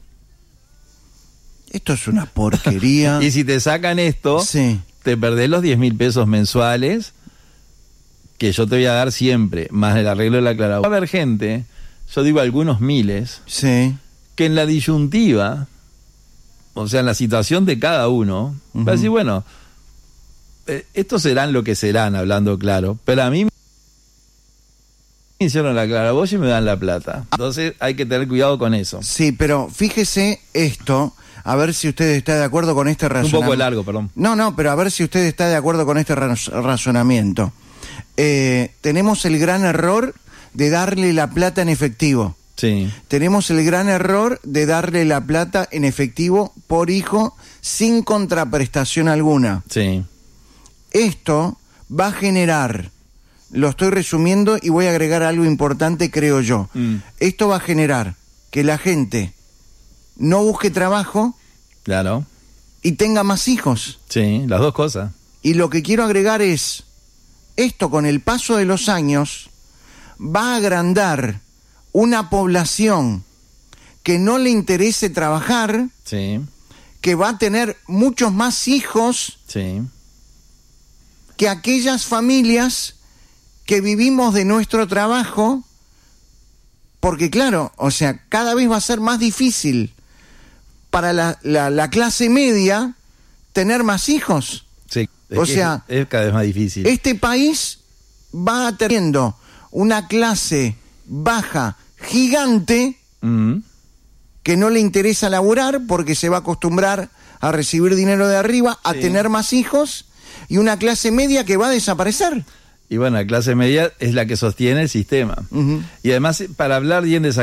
[SPEAKER 1] Esto es una porquería.
[SPEAKER 2] Y si te sacan esto,
[SPEAKER 1] sí,
[SPEAKER 2] te perdés los 10.000 pesos mensuales que yo te voy a dar siempre, más el arreglo de la Clara. Va a haber gente, yo digo algunos miles,
[SPEAKER 1] sí,
[SPEAKER 2] que en la disyuntiva, o sea, en la situación de cada uno, va a decir, bueno, estos serán lo que serán, hablando claro, pero a mí me hicieron la claraboya y me dan la plata. Entonces hay que tener cuidado con eso.
[SPEAKER 1] Sí, pero fíjese esto, a ver si usted está de acuerdo con este razonamiento.
[SPEAKER 2] Un poco largo, perdón.
[SPEAKER 1] No, pero a ver si usted está de acuerdo con este razonamiento. Tenemos el gran error de darle la plata en efectivo.
[SPEAKER 2] Sí.
[SPEAKER 1] Tenemos el gran error de darle la plata en efectivo por hijo sin contraprestación alguna.
[SPEAKER 2] Sí.
[SPEAKER 1] Esto va a generar, lo estoy resumiendo y voy a agregar algo importante, creo yo. Esto va a generar que la gente no busque trabajo,
[SPEAKER 2] claro,
[SPEAKER 1] y tenga más hijos.
[SPEAKER 2] Sí, las dos cosas.
[SPEAKER 1] Y lo que quiero agregar es, esto con el paso de los años va a agrandar una población que no le interese trabajar,
[SPEAKER 2] sí,
[SPEAKER 1] que va a tener muchos más hijos,
[SPEAKER 2] sí,
[SPEAKER 1] que aquellas familias que vivimos de nuestro trabajo, porque claro, o sea, cada vez va a ser más difícil para la clase media tener más hijos.
[SPEAKER 2] Sí,
[SPEAKER 1] o sea,
[SPEAKER 2] es cada vez más difícil.
[SPEAKER 1] Este país va teniendo una clase baja gigante que no le interesa laburar porque se va a acostumbrar a recibir dinero de arriba, a tener más hijos, y una clase media que va a desaparecer.
[SPEAKER 2] Y bueno, la clase media es la que sostiene el sistema. Y además, para hablar bien de esa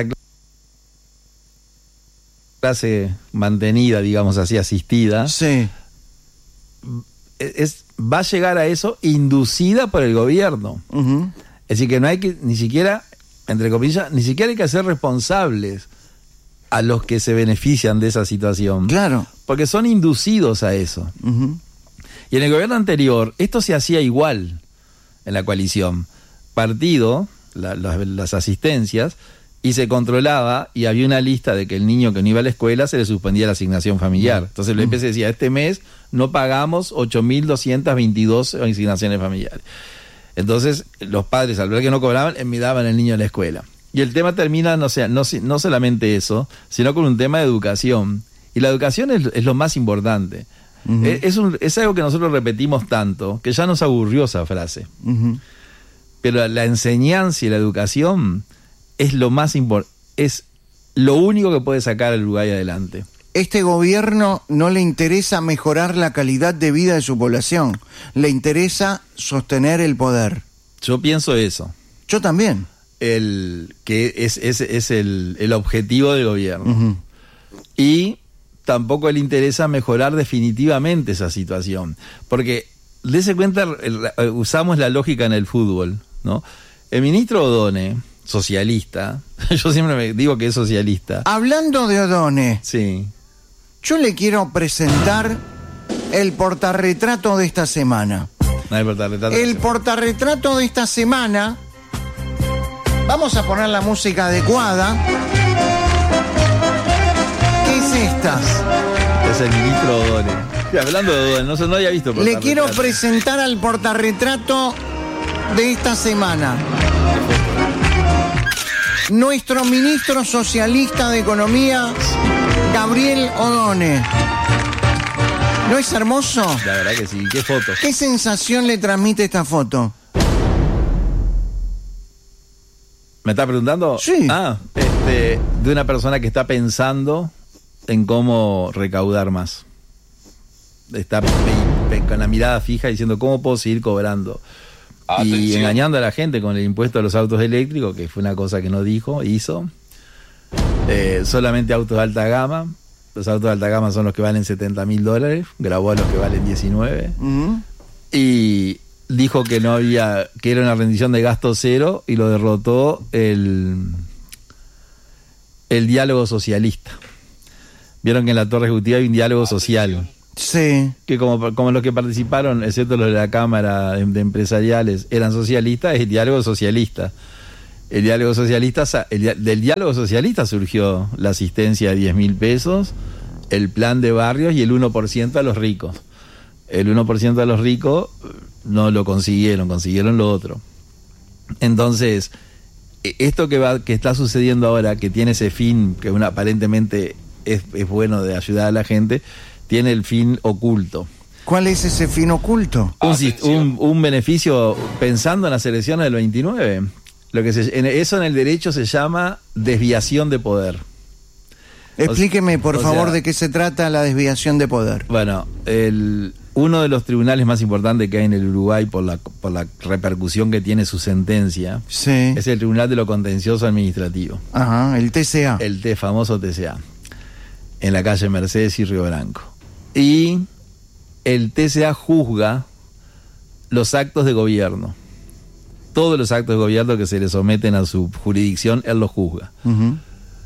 [SPEAKER 2] clase mantenida, digamos así, asistida,
[SPEAKER 1] sí,
[SPEAKER 2] va a llegar a eso inducida por el gobierno. Es decir, que no hay que, ni siquiera, entre comillas, ni siquiera hay que hacer responsables a los que se benefician de esa situación.
[SPEAKER 1] Claro.
[SPEAKER 2] Porque son inducidos a eso. Y en el gobierno anterior, esto se hacía igual en la coalición. Partido, las asistencias, y se controlaba, y había una lista de que el niño que no iba a la escuela se le suspendía la asignación familiar. Entonces el IPC decía, este mes no pagamos 8.222 asignaciones familiares. Entonces los padres, al ver que no cobraban, enviaban al niño a la escuela. Y el tema termina, no solamente eso, sino con un tema de educación. Y la educación es lo más importante. Es algo que nosotros repetimos tanto, que ya nos aburrió esa frase. Pero la enseñanza y la educación es lo más importante, es lo único que puede sacar al Uruguay adelante.
[SPEAKER 1] Este gobierno no le interesa mejorar la calidad de vida de su población, le interesa sostener el poder.
[SPEAKER 2] Yo pienso eso.
[SPEAKER 1] Yo también.
[SPEAKER 2] Que es el objetivo del gobierno. Y tampoco le interesa mejorar definitivamente esa situación. Porque, dése cuenta, usamos la lógica en el fútbol, ¿no? El ministro O'Donnell, socialista, yo siempre me digo que es socialista.
[SPEAKER 1] Hablando de O'Donnell,
[SPEAKER 2] sí,
[SPEAKER 1] yo le quiero presentar el portarretrato de esta semana. El portarretrato de esta semana, vamos a poner la música adecuada. ¿Qué es esta?
[SPEAKER 2] Es el ministro O'Donnell. Sí, hablando de O'Donnell, no había visto
[SPEAKER 1] le quiero presentar al portarretrato de esta semana. Nuestro ministro socialista de Economía, Gabriel O'Donnell. ¿No es hermoso?
[SPEAKER 2] La verdad que sí. ¿Qué foto?
[SPEAKER 1] ¿Qué sensación le transmite esta foto?
[SPEAKER 2] ¿Me está preguntando?
[SPEAKER 1] Sí.
[SPEAKER 2] De una persona que está pensando en cómo recaudar más. Está con la mirada fija diciendo cómo puedo seguir cobrando. Atención. Y engañando a la gente con el impuesto a los autos eléctricos, que fue una cosa que no hizo. Solamente autos de alta gama. Los autos de alta gama son los que valen $70.000, grabó a los que valen 19. Y dijo que era una rendición de gasto cero, y lo derrotó el diálogo socialista. Vieron que en la Torre Ejecutiva hay un diálogo social.
[SPEAKER 1] Sí. Que
[SPEAKER 2] como los que participaron, excepto los de la Cámara de Empresariales, eran socialistas, es el diálogo socialista. Del diálogo socialista surgió la asistencia de 10.000 pesos, el plan de barrios y el 1% a los ricos. El 1% a los ricos no lo consiguieron lo otro. Entonces, esto que está sucediendo ahora, que tiene ese fin, que aparentemente es bueno de ayudar a la gente, tiene el fin oculto.
[SPEAKER 1] ¿Cuál es ese fin oculto?
[SPEAKER 2] Un beneficio pensando en las elecciones del 29. Eso en el derecho se llama desviación de poder.
[SPEAKER 1] Explíqueme, por favor, de qué se trata la desviación de poder.
[SPEAKER 2] Bueno, uno de los tribunales más importantes que hay en el Uruguay por la repercusión que tiene su sentencia,
[SPEAKER 1] sí,
[SPEAKER 2] es el Tribunal de lo Contencioso Administrativo.
[SPEAKER 1] Ajá, el TCA.
[SPEAKER 2] El famoso TCA, en la calle Mercedes y Río Branco. Y el TCA juzga los actos de gobierno. Todos los actos de gobierno que se le someten a su jurisdicción, él los juzga. Uh-huh.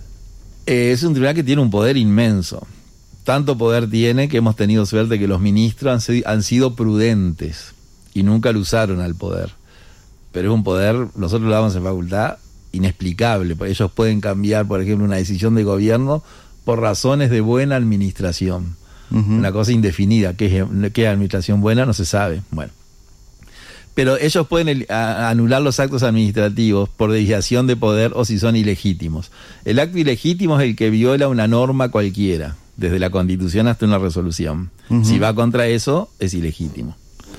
[SPEAKER 2] Es un tribunal que tiene un poder inmenso. Tanto poder tiene que hemos tenido suerte que los ministros han sido prudentes y nunca lo usaron al poder. Pero es un poder, nosotros lo damos en facultad, inexplicable. Ellos pueden cambiar, por ejemplo, una decisión de gobierno por razones de buena administración. Uh-huh. Una cosa indefinida. ¿Qué es administración buena? No se sabe. Bueno. Pero ellos pueden anular los actos administrativos por desviación de poder o si son ilegítimos. El acto ilegítimo es el que viola una norma cualquiera, desde la Constitución hasta una resolución. Uh-huh. Si va contra eso, es ilegítimo.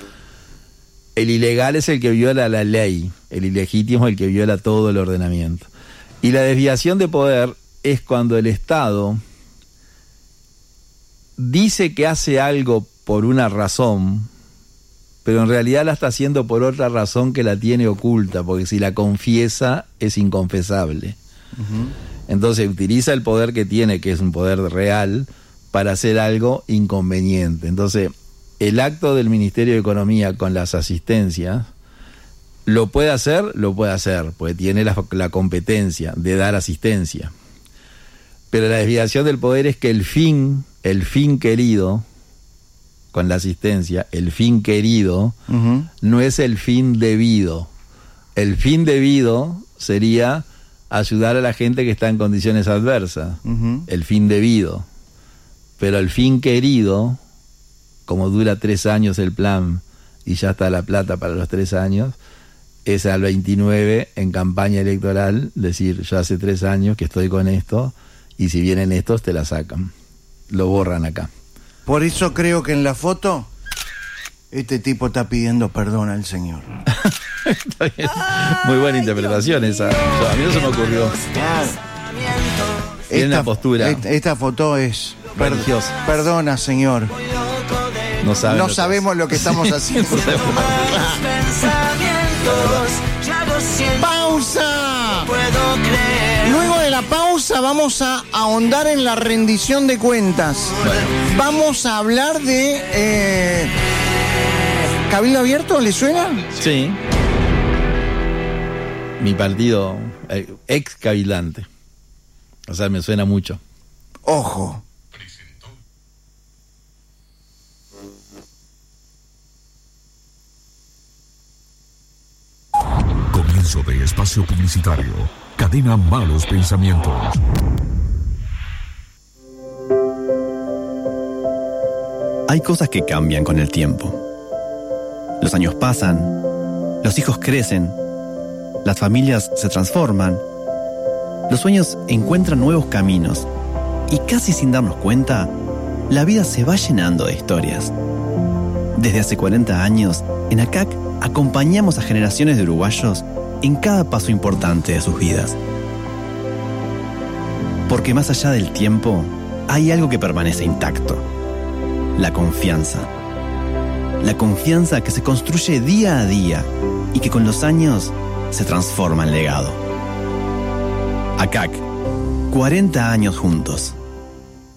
[SPEAKER 2] El ilegal es el que viola la ley. El ilegítimo es el que viola todo el ordenamiento. Y la desviación de poder es cuando el Estado dice que hace algo por una razón, pero en realidad la está haciendo por otra razón que la tiene oculta, porque si la confiesa es inconfesable. Uh-huh. Entonces utiliza el poder que tiene, que es un poder real, para hacer algo inconveniente. Entonces, el acto del Ministerio de Economía con las asistencias, ¿lo puede hacer? Lo puede hacer, porque tiene la competencia de dar asistencia. Pero la desviación del poder es que el fin querido con la asistencia, el fin querido, uh-huh, no es el fin debido. El fin debido sería ayudar a la gente que está en condiciones adversas. Uh-huh. El fin debido. Pero el fin querido, como dura 3 años el plan y ya está la plata para los 3 años, es al 29 en campaña electoral decir, yo hace 3 años que estoy con esto y si vienen estos te la sacan. Lo borran acá.
[SPEAKER 1] Por eso creo que en la foto este tipo está pidiendo perdón al Señor.
[SPEAKER 2] Muy buena interpretación esa. A mí no se me ocurrió. Tiene una postura.
[SPEAKER 1] Esta foto es
[SPEAKER 2] religiosa.
[SPEAKER 1] Perdona, Señor.
[SPEAKER 2] No
[SPEAKER 1] sabemos lo que estamos haciendo. ¡Pausa! Luego de la pausa vamos a ahondar en la rendición de cuentas. Vamos a hablar de ¿Cabildo Abierto? ¿Le suena?
[SPEAKER 2] Sí. Mi partido, ex cabildante. O sea, me suena mucho.
[SPEAKER 1] Ojo.
[SPEAKER 4] Comienzo de espacio publicitario. Cadena Malos Pensamientos.
[SPEAKER 5] Hay cosas que cambian con el tiempo. Los años pasan, los hijos crecen, las familias se transforman, los sueños encuentran nuevos caminos y casi sin darnos cuenta, la vida se va llenando de historias. Desde hace 40 años, en ACAC acompañamos a generaciones de uruguayos en cada paso importante de sus vidas. Porque más allá del tiempo, hay algo que permanece intacto: la confianza. La confianza que se construye día a día y que con los años se transforma en legado. ACAC, 40 años juntos.